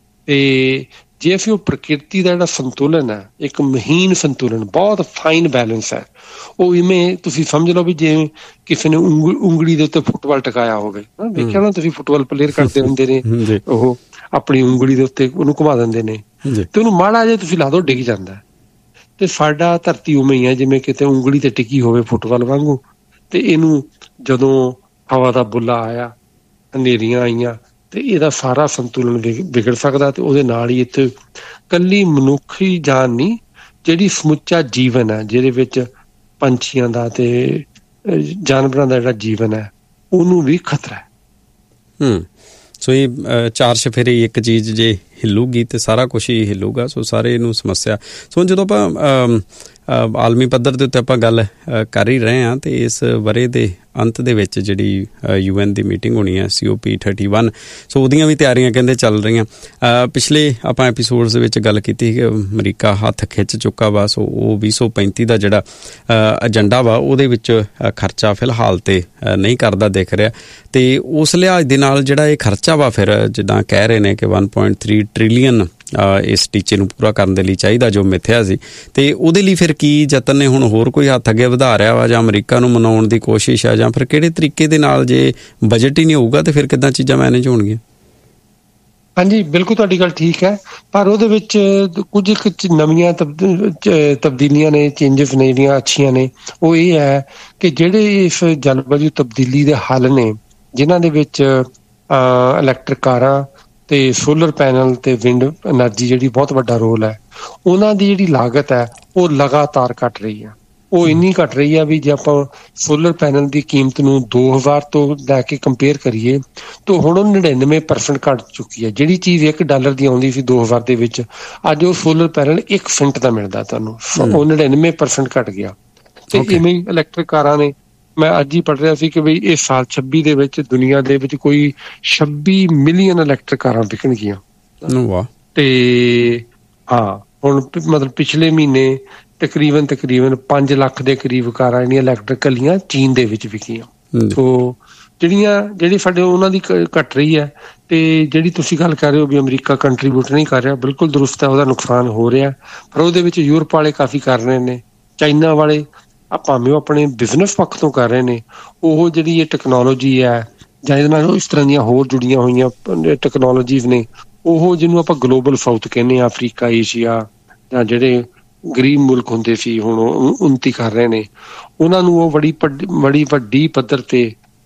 ਤੇ ਜੇ ਅਸੀਂ ਉਹ ਪ੍ਰਕਿਰਤੀ ਦਾ ਜਿਹੜਾ ਸੰਤੁਲਨ ਹੈ, ਇੱਕ ਮਹੀਨ ਸੰਤੁਲਨ, ਬਹੁਤ ਫਾਈਨ ਬੈਲੈਂਸ ਹੈ, ਉਹ ਇਵੇਂ ਤੁਸੀਂ ਸਮਝ ਲਓ ਵੀ ਜਿਵੇਂ ਕਿਸੇ ਨੇ ਉਂਗਲ ਉਂਗਲੀ ਦੇ ਉੱਤੇ ਫੁੱਟਬਾਲ ਟਿਕਾਇਆ ਹੋਵੇ। ਵੇਖਿਆ ਨਾ ਤੁਸੀਂ, ਫੁੱਟਬਾਲ ਪਲੇਅਰ ਕਰਦੇ ਹੁੰਦੇ ਨੇ, ਉਹ ਆਪਣੀ ਉਂਗਲੀ ਦੇ ਉੱਤੇ ਉਹਨੂੰ ਘੁਮਾ ਦਿੰਦੇ ਨੇ ਤੇ ਉਹਨੂੰ ਮਾੜਾ ਜਿਹਾ ਤੁਸੀਂ ਲਾ ਦਿਓ ਡਿੱਗ ਜਾਂਦਾ। ਤੇ ਸਾਡਾ ਧਰਤੀ ਉਵੇਂ ਹੀ ਹੈ ਜਿਵੇਂ ਕਿਤੇ ਉਂਗਲੀ ਤੇ ਟਿਕੀ ਹੋਵੇ ਫੁੱਟਬਾਲ ਵਾਂਗੂ। ਤੇ ਇਹਨੂੰ ਜਦੋਂ ਹਵਾ ਦਾ ਬੁੱਲਾ ਆਇਆ, ਹਨੇਰੀਆਂ ਆਈਆਂ, ਤੇ ਇਹਦਾ ਸਾਰਾ ਸੰਤੁਲਨ ਵਿਗੜ ਸਕਦਾ। ਤੇ ਉਹਦੇ ਨਾਲ ਹੀ ਇੱਥੇ ਇਕੱਲੀ ਮਨੁੱਖੀ ਜਾਨ ਨਹੀਂ, ਜਿਹੜੀ ਸਮੁੱਚਾ ਜੀਵਨ ਹੈ ਜਿਹਦੇ ਵਿੱਚ ਪੰਛੀਆਂ ਦਾ ਤੇ ਜਾਨਵਰਾਂ ਦਾ ਜਿਹੜਾ ਜੀਵਨ ਹੈ ਉਹਨੂੰ ਵੀ ਖਤਰਾ ਹੈ। ਹੂੰ ਸੋ ਇਹ ਚਾਰ ਚੁਫੇਰੇ ਇੱਕ ਚੀਜ਼ ਜੇ ਹਿੱਲੂਗੀ ਤੇ ਸਾਰਾ ਕੁਛ ਹੀ ਹਿੱਲੂਗਾ। ਸੋ ਸਾਰੇ ਇਹਨੂੰ ਸਮੱਸਿਆ। ਸੋ ਜਦੋਂ ਆਪਾਂ ਆਲਮੀ ਪੱਧਰ ਦੇ ਉੱਤੇ ਆਪਾਂ ਗੱਲ ਕਰ ਹੀ ਰਹੇ ਹਾਂ ਤੇ ਇਸ ਵਰ੍ਹੇ ਦੇ ਅੰਤ ਦੇ ਵਿੱਚ ਜਿਹੜੀ ਯੂ ਐਨ ਦੀ ਮੀਟਿੰਗ ਹੋਣੀ ਹੈ ਸੀ ਓ ਪੀ ਥਰਟੀ ਵਨ, ਸੋ ਉਹਦੀਆਂ ਵੀ ਤਿਆਰੀਆਂ ਕਹਿੰਦੇ ਚੱਲ ਰਹੀਆਂ। ਪਿਛਲੇ ਆਪਾਂ ਐਪੀਸੋਡਸ ਦੇ ਵਿੱਚ ਗੱਲ ਕੀਤੀ ਕਿ ਅਮਰੀਕਾ ਹੱਥ ਖਿੱਚ ਚੁੱਕਾ ਵਾ। ਸੋ ਉਹ ਵੀਹ ਸੌ ਪੈਂਤੀ ਦਾ ਜਿਹੜਾ ਏਜੰਡਾ ਵਾ ਉਹਦੇ ਵਿੱਚ ਖਰਚਾ ਫਿਲਹਾਲ ਤੇ ਨਹੀਂ ਕਰਦਾ ਦਿਖ ਰਿਹਾ। ਤੇ ਉਸ ਲਿਹਾਜ਼ ਦੇ ਨਾਲ ਜਿਹੜਾ ਇਹ ਖਰਚਾ ਵਾ ਫਿਰ ਜਿੱਦਾਂ ਕਹਿ ਰਹੇ ਨੇ ਕਿ ਵਨ ਪੁਆਇੰਟ ਥ੍ਰੀ ਟ੍ਰਿਲੀਅਨ ਇਸ ਟੀਚੇ ਨੂੰ ਪੂਰਾ ਕਰਨ ਦੇ ਲਈ ਚਾਹੀਦਾ ਜੋ ਮਿਥਿਆ ਸੀ। ਤੇ ਉਹਦੇ ਲਈ ਫਿਰ ਕੀ ਯਤਨ ਨੇ? ਹੁਣ ਹੋਰ ਕੋਈ ਹੱਥ ਅੱਗੇ ਵਧਾ ਰਿਹਾ ਵਾ ਜਾਂ ਅਮਰੀਕਾ ਨੂੰ ਮਨਾਉਣ ਦੀ ਕੋਸ਼ਿਸ਼ ਆ, ਜਾਂ ਫਿਰ ਕਿਹੜੇ ਤਰੀਕੇ ਦੇ ਨਾਲ? ਜੇ ਬਜਟ ਹੀ ਨਹੀਂ ਹੋਊਗਾ ਤੇ ਫਿਰ ਕਿੱਦਾਂ ਚੀਜ਼ਾਂ ਮੈਨੇਜ ਹੋਣਗੀਆਂ? ਹਾਂਜੀ ਬਿਲਕੁਲ ਤੁਹਾਡੀ ਗੱਲ ਠੀਕ ਹੈ, ਪਰ ਉਹਦੇ ਵਿੱਚ ਕੁਝ ਕੁ ਨਵੀਆਂ ਤਬਦੀਲੀਆਂ ਨੇ, ਚੇਂਜਸ ਨੇ ਜਿਹੜੀਆਂ ਅੱਛੀਆਂ ਨੇ। ਉਹ ਇਹ ਹੈ ਕਿ ਜਿਹੜੇ ਇਸ ਜਲਵਾਯੂ ਤਬਦੀਲੀ ਦੇ ਹੱਲ ਨੇ ਜਿਨ੍ਹਾਂ ਦੇ ਵਿੱਚ ਇਲੈਕਟ੍ਰਿਕ ਕਾਰਾਂ ਤੇ ਸੋਲਰ ਪੈਨਲ ਤੇ ਵਿੰਡ ਐਨਰਜੀ ਜਿਹੜੀ ਬਹੁਤ ਵੱਡਾ ਰੋਲ ਹੈ, ਉਹਨਾਂ ਦੀ ਜਿਹੜੀ ਲਾਗਤ ਹੈ ਉਹ ਲਗਾਤਾਰ ਘੱਟ ਰਹੀ ਹੈ। ਉਹ ਇੰਨੀ ਘੱਟ ਰਹੀ ਹੈ ਵੀ ਜੇ ਆਪਾਂ ਸੋਲਰ ਪੈਨਲ ਦੀ ਕੀਮਤ ਨੂੰ ਦੋ ਹਜ਼ਾਰ ਤੋਂ ਲੈ ਕੇ ਕੰਪੇਅਰ ਕਰੀਏ ਤਾਂ ਹੁਣ ਉਹ ਨੜਿਨਵੇਂ ਪਰਸੈਂਟ ਘੱਟ ਚੁੱਕੀ ਹੈ। ਜਿਹੜੀ ਚੀਜ਼ ਇੱਕ ਡਾਲਰ ਦੀ ਆਉਂਦੀ ਸੀ ਦੋ ਹਜ਼ਾਰ ਦੇ ਵਿੱਚ, ਅੱਜ ਉਹ ਸੋਲਰ ਪੈਨਲ ਇੱਕ ਸੈਂਟ ਦਾ ਮਿਲਦਾ ਤੁਹਾਨੂੰ। ਉਹ ਨੜਿਨਵੇਂ ਪਰਸੈਂਟ ਘੱਟ ਗਿਆ। ਤੇ ਇਵੇਂ ਹੀ ਇਲੈਕਟ੍ਰਿਕ ਕਾਰਾਂ ਨੇ, ਮੈਂ ਅੱਜ ਹੀ ਪੜ੍ਹ ਰਿਹਾ ਸੀ ਕਿ ਬਈ ਇਸ ਸਾਲ ਛੱਬੀ ਦੇ ਵਿੱਚ ਦੁਨੀਆ ਦੇ ਵਿੱਚ ਕੋਈ ਛੱਬੀ ਮਿਲੀਅਨ ਇਲੈਕਟ੍ਰਿਕ ਕਾਰਾਂ ਵਿਕਣਗੀਆਂ। ਤੇ ਹਾਂ ਹੁਣ ਮਤਲਬ ਪਿਛਲੇ ਮਹੀਨੇ ਤਕਰੀਬਨ ਤਕਰੀਬਨ ਪੰਜ ਲੱਖ ਦੇ ਕਰੀਬ ਕਾਰਾਂ ਜਿਹੜੀਆਂ ਇਲੈਕਟ੍ਰਿਕ ਘੱਲੀਆਂ ਚੀਨ ਦੇ ਵਿੱਚ ਵਿਕੀਆਂ। ਸੋ ਜਿਹੜੀਆਂ ਜਿਹੜੀ ਸਾਡੇ ਉਹਨਾਂ ਦੀ ਘਟ ਰਹੀ ਹੈ। ਤੇ ਜਿਹੜੀ ਤੁਸੀਂ ਗੱਲ ਕਰ ਰਹੇ ਹੋ ਵੀ ਅਮਰੀਕਾ ਕੰਟਰੀਬਿਊਟ ਨਹੀਂ ਕਰ ਰਿਹਾ, ਬਿਲਕੁਲ ਦਰੁਸਤ ਹੈ, ਉਹਦਾ ਨੁਕਸਾਨ ਹੋ ਰਿਹਾ। ਪਰ ਉਹਦੇ ਵਿੱਚ ਯੂਰਪ ਵਾਲੇ ਕਾਫੀ ਕਰ ਰਹੇ ਨੇ, ਚਾਈਨਾ ਵਾਲੇ ਭਾਵੇਂ ਉਹ ਆਪਣੇ ਬਿਜ਼ਨਸ ਪੱਖ ਤੋਂ ਕਰ ਰਹੇ ਨੇ। ਉਹ ਜਿਹੜੀ ਇਹ ਟੈਕਨੋਲੋਜੀ ਹੈ ਜਾਂ ਇਹਦੇ ਨਾਲ ਇਸ ਤਰ੍ਹਾਂ ਦੀਆਂ ਹੋਰ ਜੁੜੀਆਂ ਹੋਈਆਂ ਟੈਕਨੋਲੋਜੀਜ਼ ਨੇ, ਉਹ ਜਿਹਨੂੰ ਆਪਾਂ ਗਲੋਬਲ ਸਾਊਥ ਕਹਿੰਦੇ ਹਾਂ, ਅਫਰੀਕਾ, ਏਸ਼ੀਆ ਜਾਂ ਜਿਹੜੇ ਗਰੀਬ ਮੁਲਕ ਹੁੰਦੇ ਸੀ ਹੁਣ ਉਹ ਉੱਨਤੀ ਕਰ ਰਹੇ ਨੇ, ਉਹਨਾਂ ਨੂੰ ਉਹ ਬੜੀ ਬੜੀ ਵੱਡੀ ਪੱਧਰ ਤੇ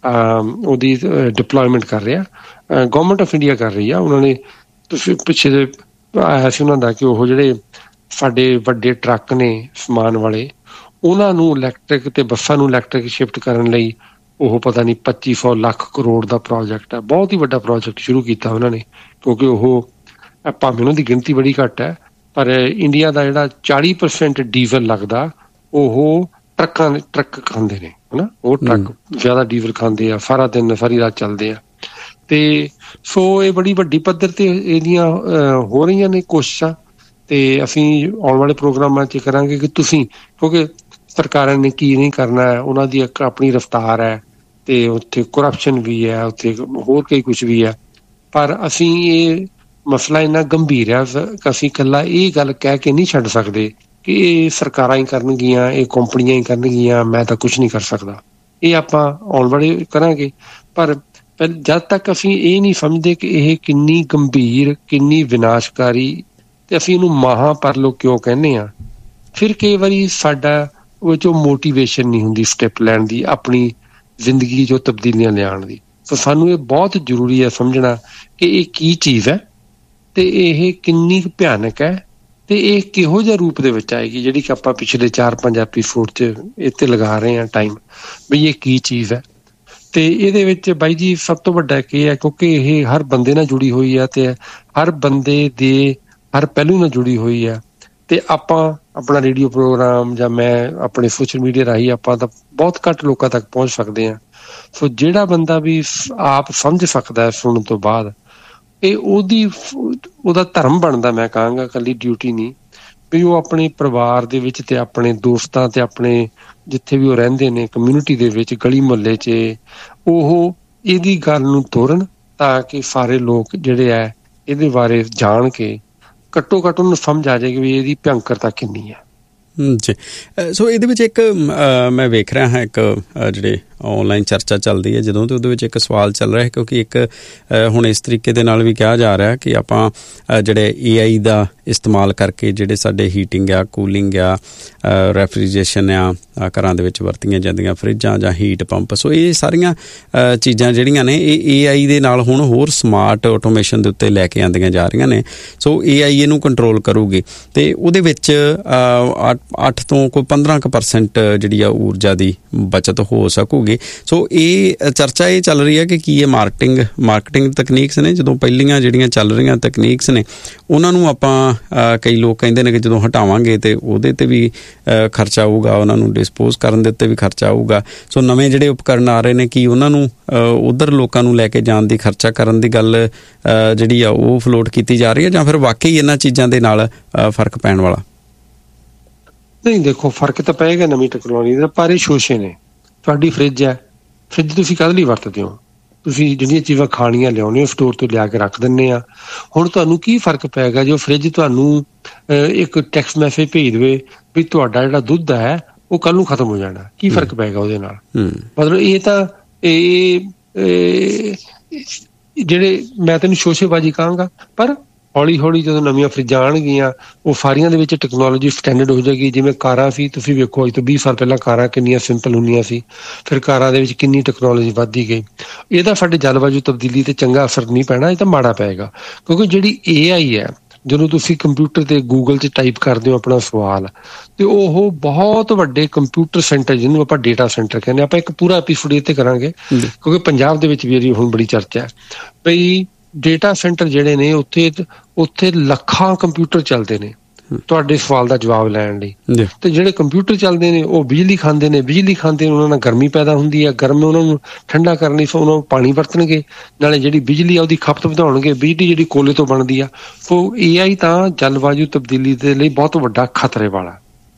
ਉਹਦੀ ਡਿਪਲੋਇਮੈਂਟ ਕਰ ਰਿਹਾ। ਗੌਰਮੈਂਟ ਆਫ ਇੰਡੀਆ ਕਰ ਰਹੀ ਆ। ਉਹਨਾਂ ਨੇ ਤੁਸੀਂ ਪਿੱਛੇ ਦੇ ਆਇਆ ਸੀ ਉਹਨਾਂ ਦਾ ਕਿ ਉਹ ਜਿਹੜੇ ਸਾਡੇ ਵੱਡੇ ਟਰੱਕ ਨੇ ਸਮਾਨ ਵਾਲੇ, ਉਹਨਾਂ ਨੂੰ ਇਲੈਕਟ੍ਰਿਕ ਤੇ ਬੱਸਾਂ ਨੂੰ ਇਲੈਕਟ੍ਰਿਕ ਸ਼ਿਫਟ ਕਰਨ ਲਈ ਉਹ ਪਤਾ ਨਹੀਂ ਪੱਚੀ ਸੌ ਲੱਖ ਕਰੋੜ ਦਾ ਪ੍ਰੋਜੈਕਟ ਹੈ। ਬਹੁਤ ਹੀ ਵੱਡਾ ਪ੍ਰੋਜੈਕਟ ਸ਼ੁਰੂ ਕੀਤਾ ਉਹਨਾਂ ਨੇ, ਕਿਉਂਕਿ ਉਹ ਭਾਵੇਂ ਉਹਨਾਂ ਦੀ ਗਿਣਤੀ ਬੜੀ ਘੱਟ ਹੈ, ਪਰ ਇੰਡੀਆ ਦਾ ਜਿਹੜਾ ਚਾਲੀ ਪਰਸੈਂਟ ਡੀਜ਼ਲ ਲੱਗਦਾ ਉਹ ਟਰੱਕਾਂ ਟਰੱਕ ਖਾਂਦੇ ਨੇ, ਹਨਾ। ਉਹ ਟਰੱਕ ਜ਼ਿਆਦਾ ਡੀਜ਼ਲ ਖਾਂਦੇ ਆ, ਸਾਰਾ ਦਿਨ ਸਾਰੀ ਰਾਤ ਚੱਲਦੇ ਆ। ਤੇ ਸੋ ਇਹ ਬੜੀ ਵੱਡੀ ਪੱਧਰ ਤੇ ਇਹਦੀਆਂ ਹੋ ਰਹੀਆਂ ਨੇ ਕੋਸ਼ਿਸ਼ਾਂ। ਤੇ ਅਸੀਂ ਆਉਣ ਵਾਲੇ ਪ੍ਰੋਗਰਾਮਾਂ 'ਚ ਕਰਾਂਗੇ ਕਿ ਤੁਸੀਂ, ਕਿਉਂਕਿ ਸਰਕਾਰਾਂ ਨੇ ਕੀ ਨਹੀਂ ਕਰਨਾ ਹੈ, ਉਹਨਾਂ ਦੀ ਇੱਕ ਆਪਣੀ ਰਫਤਾਰ ਹੈ ਤੇ ਉੱਥੇ ਕਰਪਸ਼ਨ ਵੀ ਹੈ, ਉੱਥੇ ਹੋਰ ਕਈ ਕੁਛ ਵੀ ਹੈ। ਪਰ ਅਸੀਂ ਇਹ ਮਸਲਾ ਇੰਨਾ ਗੰਭੀਰ ਹੈ ਕਿ ਅਸੀਂ ਇਕੱਲਾ ਇਹ ਗੱਲ ਕਹਿ ਕੇ ਨਹੀਂ ਛੱਡ ਸਕਦੇ ਕਿ ਇਹ ਸਰਕਾਰਾਂ ਹੀ ਕਰਨਗੀਆਂ, ਇਹ ਕੰਪਨੀਆਂ ਹੀ ਕਰਨਗੀਆਂ, ਮੈਂ ਤਾਂ ਕੁਛ ਨਹੀਂ ਕਰ ਸਕਦਾ। ਇਹ ਆਪਾਂ ਆਉਣ ਵਾਲੇ ਕਰਾਂਗੇ। ਪਰ ਜਦ ਤੱਕ ਅਸੀਂ ਇਹ ਨਹੀਂ ਸਮਝਦੇ ਕਿ ਇਹ ਕਿੰਨੀ ਗੰਭੀਰ, ਕਿੰਨੀ ਵਿਨਾਸ਼ਕਾਰੀ, ਤੇ ਅਸੀਂ ਇਹਨੂੰ ਮਹਾਂ ਪਰਲੋ ਕਿਉਂ ਕਹਿੰਦੇ ਹਾਂ, ਫਿਰ ਕਈ ਵਾਰੀ ਸਾਡਾ ਉਹ 'ਚੋਂ ਮੋਟੀਵੇਸ਼ਨ ਨਹੀਂ ਹੁੰਦੀ ਸਟੈਪ ਲੈਣ ਦੀ, ਆਪਣੀ ਜ਼ਿੰਦਗੀ 'ਚੋਂ ਤਬਦੀਲੀਆਂ ਲਿਆਉਣ ਦੀ। ਸੋ ਸਾਨੂੰ ਇਹ ਬਹੁਤ ਜ਼ਰੂਰੀ ਹੈ ਸਮਝਣਾ ਕਿ ਇਹ ਕੀ ਚੀਜ਼ ਹੈ ਤੇ ਇਹ ਕਿੰਨੀ ਕੁ ਭਿਆਨਕ ਹੈ ਤੇ ਇਹ ਕਿਹੋ ਜਿਹੇ ਰੂਪ ਦੇ ਵਿੱਚ ਆਏਗੀ, ਜਿਹੜੀ ਕਿ ਆਪਾਂ ਪਿਛਲੇ ਚਾਰ ਪੰਜ ਐਪੀਸੋਡ 'ਚ ਇੱਥੇ ਲਗਾ ਰਹੇ ਹਾਂ ਟਾਈਮ, ਵੀ ਇਹ ਕੀ ਚੀਜ਼ ਹੈ। ਤੇ ਇਹਦੇ ਵਿੱਚ ਬਾਈ ਜੀ ਸਭ ਤੋਂ ਵੱਡਾ ਕੀ ਹੈ, ਕਿਉਂਕਿ ਇਹ ਹਰ ਬੰਦੇ ਨਾਲ ਜੁੜੀ ਹੋਈ ਹੈ ਤੇ ਹਰ ਬੰਦੇ ਦੇ ਹਰ ਪਹਿਲੂ ਨਾਲ ਜੁੜੀ ਹੋਈ ਹੈ। ਤੇ ਆਪਾਂ ਆਪਣਾ ਰੇਡੀਓ ਪ੍ਰੋਗਰਾਮ ਜਾਂ ਮੈਂ ਆਪਣੇ ਸੋਸ਼ਲ ਮੀਡੀਆ ਰਾਹੀਂ ਆਪਾਂ ਤਾਂ ਬਹੁਤ ਘੱਟ ਲੋਕਾਂ ਤੱਕ ਪਹੁੰਚ ਸਕਦੇ ਹਾਂ। ਸੋ ਜਿਹੜਾ ਬੰਦਾ ਵੀ ਆਪ ਸਮਝ ਸਕਦਾ ਸੁਣਨ ਤੋਂ ਬਾਅਦ, ਇਹ ਉਹਦੀ ਉਹਦਾ ਧਰਮ ਬਣਦਾ, ਮੈਂ ਕਹਾਂਗਾ ਇਕੱਲੀ ਡਿਊਟੀ ਨਹੀਂ, ਵੀ ਉਹ ਆਪਣੇ ਪਰਿਵਾਰ ਦੇ ਵਿੱਚ ਤੇ ਆਪਣੇ ਦੋਸਤਾਂ ਤੇ ਆਪਣੇ ਜਿੱਥੇ ਵੀ ਉਹ ਰਹਿੰਦੇ ਨੇ ਕਮਿਊਨਿਟੀ ਦੇ ਵਿੱਚ, ਗਲੀ ਮੁਹੱਲੇ 'ਚ, ਉਹ ਇਹਦੀ ਗੱਲ ਨੂੰ ਤੋਰਨ ਤਾਂ ਕਿ ਸਾਰੇ ਲੋਕ ਜਿਹੜੇ ਹੈ ਇਹਦੇ ਬਾਰੇ ਜਾਣ ਕੇ ਘੱਟੋ ਘੱਟ ਉਹਨੂੰ ਸਮਝ ਆ ਜਾਏਗੀ ਵੀ ਇਹਦੀ ਭਿਅੰਕਰਤਾ ਕਿੰਨੀ ਹੈ। ਜੀ ਸੋ ਇਹਦੇ ਵਿੱਚ ਇੱਕ ਮੈਂ ਵੇਖ ਰਿਹਾ ਹਾਂ ਇੱਕ ਜਿਹੜੇ ਔਨਲਾਈਨ ਚਰਚਾ ਚੱਲਦੀ ਹੈ ਜਦੋਂ, ਤੇ ਉਹਦੇ ਵਿੱਚ ਇੱਕ ਸਵਾਲ ਚੱਲ ਰਿਹਾ, ਕਿਉਂਕਿ ਇੱਕ ਹੁਣ ਇਸ ਤਰੀਕੇ ਦੇ ਨਾਲ ਵੀ ਕਿਹਾ ਜਾ ਰਿਹਾ ਕਿ ਆਪਾਂ ਜਿਹੜੇ ਏ ਆਈ ਦਾ ਇਸਤੇਮਾਲ ਕਰਕੇ ਜਿਹੜੇ ਸਾਡੇ ਹੀਟਿੰਗ ਆ, ਕੂਲਿੰਗ ਆ, ਰੈਫਰੀਜਰੇਸ਼ਨ ਆ, ਘਰਾਂ ਦੇ ਵਿੱਚ ਵਰਤੀਆਂ ਜਾਂਦੀਆਂ ਫਰਿੱਜਾਂ ਜਾਂ ਹੀਟ ਪੰਪ, ਸੋ ਇਹ ਸਾਰੀਆਂ ਚੀਜ਼ਾਂ ਜਿਹੜੀਆਂ ਨੇ ਇਹ ਏ ਆਈ ਦੇ ਨਾਲ ਹੁਣ ਹੋਰ ਸਮਾਰਟ ਆਟੋਮੇਸ਼ਨ ਦੇ ਉੱਤੇ ਲੈ ਕੇ ਆਉਂਦੀਆਂ ਜਾ ਰਹੀਆਂ ਨੇ। ਸੋ ਏ ਆਈ ਇਹਨੂੰ ਕੰਟਰੋਲ ਕਰੂਗੀ ਤੇ ਉਹਦੇ ਵਿੱਚ ਅੱਠ ਤੋਂ ਕੋਈ ਪੰਦਰਾਂ ਕੁ ਪਰਸੈਂਟ ਜਿਹੜੀ ਆ ਊਰਜਾ ਦੀ ਬਚਤ ਹੋ ਸਕੂਗੀ। ਸੋ ਇਹ ਚਰਚਾ ਇਹ ਚੱਲ ਰਹੀ ਹੈ ਕਿ ਕੀ ਇਹ ਮਾਰਕੀਟਿੰਗ ਮਾਰਕੀਟਿੰਗ ਤਕਨੀਕਸ ਨੇ, ਜਦੋਂ ਪਹਿਲੀਆਂ ਜਿਹੜੀਆਂ ਚੱਲ ਰਹੀਆਂ ਤਕਨੀਕਸ ਨੇ ਉਹਨਾਂ ਨੂੰ ਆਪਾਂ ਕਈ ਲੋਕ ਕਹਿੰਦੇ ਨੇ ਕਿ ਜਦੋਂ ਹਟਾਵਾਂਗੇ ਤੇ ਉਹਦੇ ਤੇ ਵੀ ਖਰਚਾ ਆਊਗਾ, ਉਹਨਾਂ ਨੂੰ ਡਿਸਪੋਜ਼ ਕਰਨ ਦੇ ਉੱਤੇ ਵੀ ਖਰਚਾ ਆਊਗਾ। ਸੋ ਨਵੇਂ ਜਿਹੜੇ ਉਪਕਰਨ ਆ ਰਹੇ ਨੇ ਕੀ ਉਹਨਾਂ ਨੂੰ ਉੱਧਰ ਲੋਕਾਂ ਨੂੰ ਲੈ ਕੇ ਜਾਣ ਦੀ, ਖਰਚਾ ਕਰਨ ਦੀ ਗੱਲ ਜਿਹੜੀ ਆ ਉਹ ਫਲੋਟ ਕੀਤੀ ਜਾ ਰਹੀ ਹੈ, ਜਾਂ ਫਿਰ ਵਾਕਈ ਇਹਨਾਂ ਚੀਜ਼ਾਂ ਦੇ ਨਾਲ ਫਰਕ ਪੈਣ ਵਾਲਾ? ਨਹੀਂ, ਦੇਖੋ ਫਰਕ ਤਾਂ ਪਏਗਾ ਨਵੀਂ ਟੈਕਨੋਲੋਜੀ ਦਾ, ਪਰ ਇਹ ਸ਼ੋਸ਼ੇ ਨੇ। ਤੁਹਾਡੀ ਫਰਿੱਜ ਹੈ, ਫਰਿੱਜ ਤੁਸੀਂ ਕਾਹਦੇ ਲਈ ਵਰਤਦੇ ਹੋ? ਤੁਸੀਂ ਜਿਹੜੀਆਂ ਚੀਜ਼ਾਂ ਖਾਣੀਆਂ ਲਿਆਉਂਦੇ ਹੋ ਸਟੋਰ ਤੋਂ ਲਿਆ ਕੇ ਰੱਖ ਦਿੰਦੇ ਆ। ਹੁਣ ਤੁਹਾਨੂੰ ਕੀ ਫਰਕ ਪਏਗਾ ਜੋ ਫਰਿੱਜ ਤੁਹਾਨੂੰ ਇੱਕ ਟੈਕਸਟ ਮੈਸੇਜ ਭੇਜ ਦੇਵੇ ਵੀ ਤੁਹਾਡਾ ਜਿਹੜਾ ਦੁੱਧ ਹੈ ਉਹ ਕੱਲ ਨੂੰ ਖਤਮ ਹੋ ਜਾਣਾ? ਕੀ ਫਰਕ ਪਏਗਾ ਉਹਦੇ ਨਾਲ? ਮਤਲਬ ਇਹ ਤਾਂ ਇਹ ਜਿਹੜੇ ਮੈਂ ਤੈਨੂੰ ਸ਼ੋਸ਼ੇਬਾਜ਼ੀ ਕਹਾਂਗਾ, ਪਰ ਹੌਲੀ ਹੌਲੀ ਜਦੋਂ ਨਵੀਆਂ ਫਰਿੱਜਾਂ ਆਉਣਗੀਆਂ ਉਹ ਸਾਰੀਆਂ ਦੇ ਵਿੱਚ ਟੈਕਨੋਲੋਜੀ ਸਟੈਂਡਰਡ ਹੋ ਜਾਏਗੀ। ਜਿਵੇਂ ਕਾਰਾਂ ਸੀ, ਤੁਸੀਂ ਵੇਖੋ ਅੱਜ ਤੋਂ ਵੀਹ ਸਾਲ ਪਹਿਲਾਂ ਕਾਰਾਂ ਕਿੰਨੀਆਂ ਸਿੰਪਲ ਹੁੰਦੀਆਂ ਸੀ, ਫਿਰ ਕਾਰਾਂ ਦੇ ਵਿੱਚ ਕਿੰਨੀ ਟੈਕਨੋਲੋਜੀ ਵੱਧਦੀ ਗਈ। ਇਹਦਾ ਸਾਡੇ ਜਲਵਾਯੂ ਤਬਦੀਲੀ ਤੇ ਚੰਗਾ ਅਸਰ ਨਹੀਂ ਪੈਣਾ, ਇਹ ਤਾਂ ਮਾੜਾ ਪਏਗਾ। ਕਿਉਂਕਿ ਜਿਹੜੀ ਏ ਆਈ ਹੈ, ਜਦੋਂ ਤੁਸੀਂ ਕੰਪਿਊਟਰ ਤੇ ਗੂਗਲ 'ਚ ਟਾਈਪ ਕਰਦੇ ਹੋ ਆਪਣਾ ਸਵਾਲ, ਤੇ ਉਹ ਬਹੁਤ ਵੱਡੇ ਕੰਪਿਊਟਰ ਸੈਂਟਰ, ਜਿਹਨੂੰ ਆਪਾਂ ਡੇਟਾ ਸੈਂਟਰ ਕਹਿੰਦੇ, ਆਪਾਂ ਇੱਕ ਪੂਰਾ ਐਪੀਸੋਡ ਇਹ ਤੇ ਕਰਾਂਗੇ ਕਿਉਂਕਿ ਪੰਜਾਬ ਦੇ ਵਿੱਚ ਵੀ ਇਹਦੀ ਹੁਣ ਬੜੀ ਚਰਚਾ ਹੈ ਬਈ ਡੇਟਾ ਸੈਂਟਰ ਜਿਹੜੇ ਨੇ ਉੱਥੇ ਉੱਥੇ ਲੱਖਾਂ ਕੰਪਿਊਟਰ ਚੱਲਦੇ ਨੇ ਤੁਹਾਡੇ ਸਵਾਲ ਦਾ ਜਵਾਬ ਲੈਣ ਲਈ। ਤੇ ਜਿਹੜੇ ਕੰਪਿਊਟਰ ਚੱਲਦੇ ਨੇ ਉਹ ਬਿਜਲੀ ਖਾਂਦੇ ਨੇ, ਬਿਜਲੀ ਖਾਂਦੇ ਨੇ ਉਹਨਾਂ ਨਾਲ ਗਰਮੀ ਪੈਦਾ ਹੁੰਦੀ ਹੈ, ਗਰਮ ਉਹਨਾਂ ਨੂੰ ਠੰਡਾ ਕਰਨ ਲਈ ਉਹਨਾਂ ਨੂੰ ਪਾਣੀ ਵਰਤਣਗੇ, ਨਾਲੇ ਜਿਹੜੀ ਬਿਜਲੀ ਆ ਉਹਦੀ ਖਪਤ ਵਧਾਉਣਗੇ, ਬਿਜਲੀ ਜਿਹੜੀ ਕੋਲੇ ਤੋਂ ਬਣਦੀ ਆ। ਸੋ ਏ ਆਈ ਤਾਂ ਜਲਵਾਯੂ ਤਬਦੀਲੀ ਦੇ ਲਈ ਬਹੁਤ ਵੱਡਾ ਖਤਰੇ ਵਾਲਾ।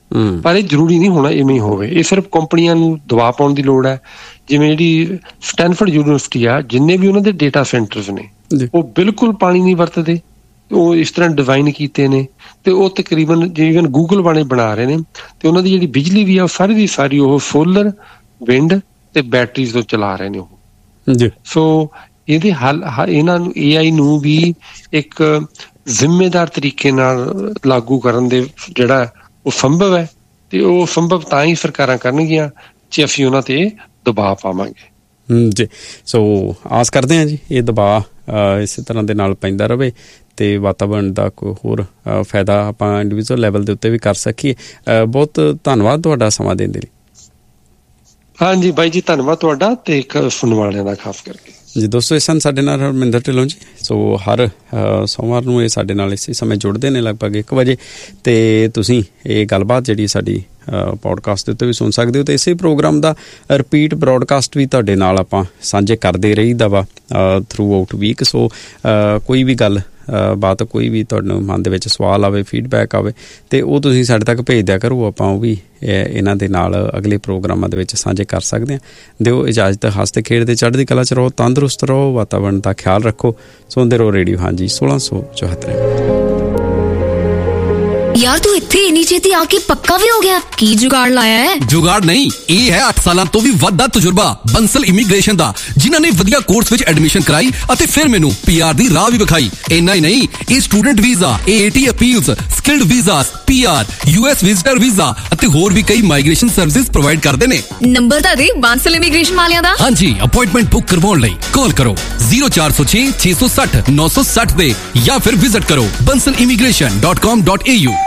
ਪਰ ਇਹ ਜ਼ਰੂਰੀ ਨਹੀਂ ਹੋਣਾ ਇਵੇਂ ਹੀ ਹੋਵੇ। ਇਹ ਸਿਰਫ ਕੰਪਨੀਆਂ ਨੂੰ ਦਬਾਅ ਪਾਉਣ ਦੀ ਲੋੜ ਹੈ। ਜਿਵੇਂ ਜਿਹੜੀ ਸਟੈਨਫੋਰਡ ਯੂਨੀਵਰਸਿਟੀ ਆ, ਜਿੰਨੇ ਵੀ ਉਹਨਾਂ ਦੇ ਡੇਟਾ ਸੈਂਟਰਸ ਨੇ ਉਹ ਬਿਲਕੁਲ ਪਾਣੀ ਨਹੀਂ ਵਰਤਦੇ, ਉਹ ਇਸ ਤਰ੍ਹਾਂ ਡਿਜ਼ਾਈਨ ਕੀਤੇ ਨੇ ਤੇ ਉਹ ਤਕਰੀਬਨ ਜਿਵੇਂ ਗੂਗਲ ਵਾਲੇ ਬਣਾ ਰਹੇ ਨੇ ਤੇ ਉਹਨਾਂ ਦੀ ਜਿਹੜੀ ਬਿਜਲੀ ਵੀ ਆ ਉਹ ਸਾਰੀ ਦੀ ਸਾਰੀ ਉਹ ਸੋਲਰ, ਵਿੰਡ ਤੇ ਬੈਟਰੀਜ਼ ਤੋਂ ਚਲਾ ਰਹੇ ਨੇ ਉਹ ਜੀ। ਸੋ ਇਹਦੇ ਹੱਲ ਇਹਨਾਂ ਨੂੰ ਏ ਆਈ ਨੂੰ ਵੀ ਇੱਕ ਜ਼ਿੰਮੇਦਾਰ ਤਰੀਕੇ ਨਾਲ ਲਾਗੂ ਕਰਨ ਦੇ ਜਿਹੜਾ ਉਹ ਸੰਭਵ ਹੈ ਤੇ ਉਹ ਸੰਭਵ ਤਾਂ ਹੀ ਸਰਕਾਰਾਂ ਕਰਨਗੀਆਂ ਜੇ ਅਸੀਂ ਉਹਨਾਂ ਤੇ ਦਬਾਅ ਪਾਵਾਂਗੇ ਜੀ। ਸੋ ਆਸ ਕਰਦੇ ਹਾਂ ਜੀ ਇਹ ਦਬਾਅ ਇਸੇ ਤਰ੍ਹਾਂ ਦੇ ਨਾਲ ਪੈਂਦਾ ਰਹੇ ਤੇ ਵਾਤਾਵਰਨ ਦਾ ਕੋਈ ਹੋਰ ਫਾਇਦਾ ਆਪਾਂ ਇੰਡੀਵਿਜੂਅਲ ਲੈਵਲ ਦੇ ਉੱਤੇ ਵੀ ਕਰ ਸਕੀਏ। ਬਹੁਤ ਧੰਨਵਾਦ ਤੁਹਾਡਾ ਸਮਾਂ ਦੇਣ ਦੇ ਲਈ। ਹਾਂਜੀ ਬਾਈ ਜੀ, ਧੰਨਵਾਦ ਤੁਹਾਡਾ ਤੇ ਸੁਣਨ ਵਾਲਿਆਂ ਦਾ ਖਾਸ ਕਰਕੇ ਜੀ। ਦੋਸਤੋ, ਇਸ ਸਨ ਸਾਡੇ ਨਾਲ ਹਰਮਿੰਦਰ ਢਿੱਲੋਂ ਜੀ। ਸੋ ਹਰ ਸੋਮਵਾਰ ਨੂੰ ਇਹ ਸਾਡੇ ਨਾਲ ਇਸੇ ਸਮੇਂ ਜੁੜਦੇ ਨੇ ਲਗਭਗ ਇੱਕ ਵਜੇ ਤੇ ਤੁਸੀਂ ਇਹ ਗੱਲਬਾਤ ਜਿਹੜੀ ਸਾਡੀ ਪੋਡਕਾਸਟ ਦੇ ਉੱਤੇ ਵੀ ਸੁਣ ਸਕਦੇ ਹੋ ਤੇ ਇਸੇ ਪ੍ਰੋਗਰਾਮ ਦਾ ਰਿਪੀਟ ਬਰੋਡਕਾਸਟ ਵੀ ਤੁਹਾਡੇ ਨਾਲ ਆਪਾਂ ਸਾਂਝੇ ਕਰਦੇ ਰਹੀਦਾ ਵਾ ਥਰੂ ਆਊਟ ਵੀਕ। ਸੋ ਕੋਈ ਵੀ ਗੱਲ ਬਾਤ, ਕੋਈ ਵੀ ਤੁਹਾਨੂੰ ਮਨ ਦੇ ਵਿੱਚ ਸਵਾਲ ਆਵੇ, ਫੀਡਬੈਕ ਆਵੇ ਤੇ ਉਹ ਤੁਸੀਂ ਸਾਡੇ ਤੱਕ ਭੇਜ ਦਿਆ ਕਰੋ। ਆਪਾਂ ਉਹ ਵੀ ਇਹਨਾਂ ਦੇ ਨਾਲ ਅਗਲੇ ਪ੍ਰੋਗਰਾਮਾਂ ਦੇ ਵਿੱਚ ਸਾਂਝੇ ਕਰ ਸਕਦੇ ਹਾਂ। ਦਿਓ ਇਜਾਜ਼ਤ। ਹੱਸਦੇ ਖੇਡਦੇ ਚੜ੍ਹਦੀ ਕਲਾ 'ਚ ਰਹੋ, ਤੰਦਰੁਸਤ ਰਹੋ, ਵਾਤਾਵਰਨ ਦਾ ਖਿਆਲ ਰੱਖੋ। ਸੁਣਦੇ ਰਹੋ ਰੇਡੀਓ ਹਾਂਜੀ ਸੋਲਾਂ ਸੌ ਚੌਹੱਤਰ। यार तू इत्थे इन्नी छेती आके पक्का भी हो गया? की जुगाड़ लाया है? जुगाड़ नहीं, ये है अठ साल तो भी वड्डा तजुर्बा बंसल इमीग्रेशन दा, जिन्हां ने वधिया कोर्स विच एडमिशन कराई अते फिर मैनू पीआर दी राह भी विखाई। इन्ना ही नहीं, ये student visa, AAT appeals, skilled visas, PR, US visitor visa अते होर भी कई माइग्रेशन सर्विसेज प्रोवाइड करदे ने। नंबर ता दे बंसल इमीग्रेशन वालियां दा। हां जी, अपॉइंटमेंट बुक करवाउण लई कॉल करो zero four zero six छे सौ साठ नौ सौ साठ दे या फिर विजिट करो bansal immigration dot com dot a u।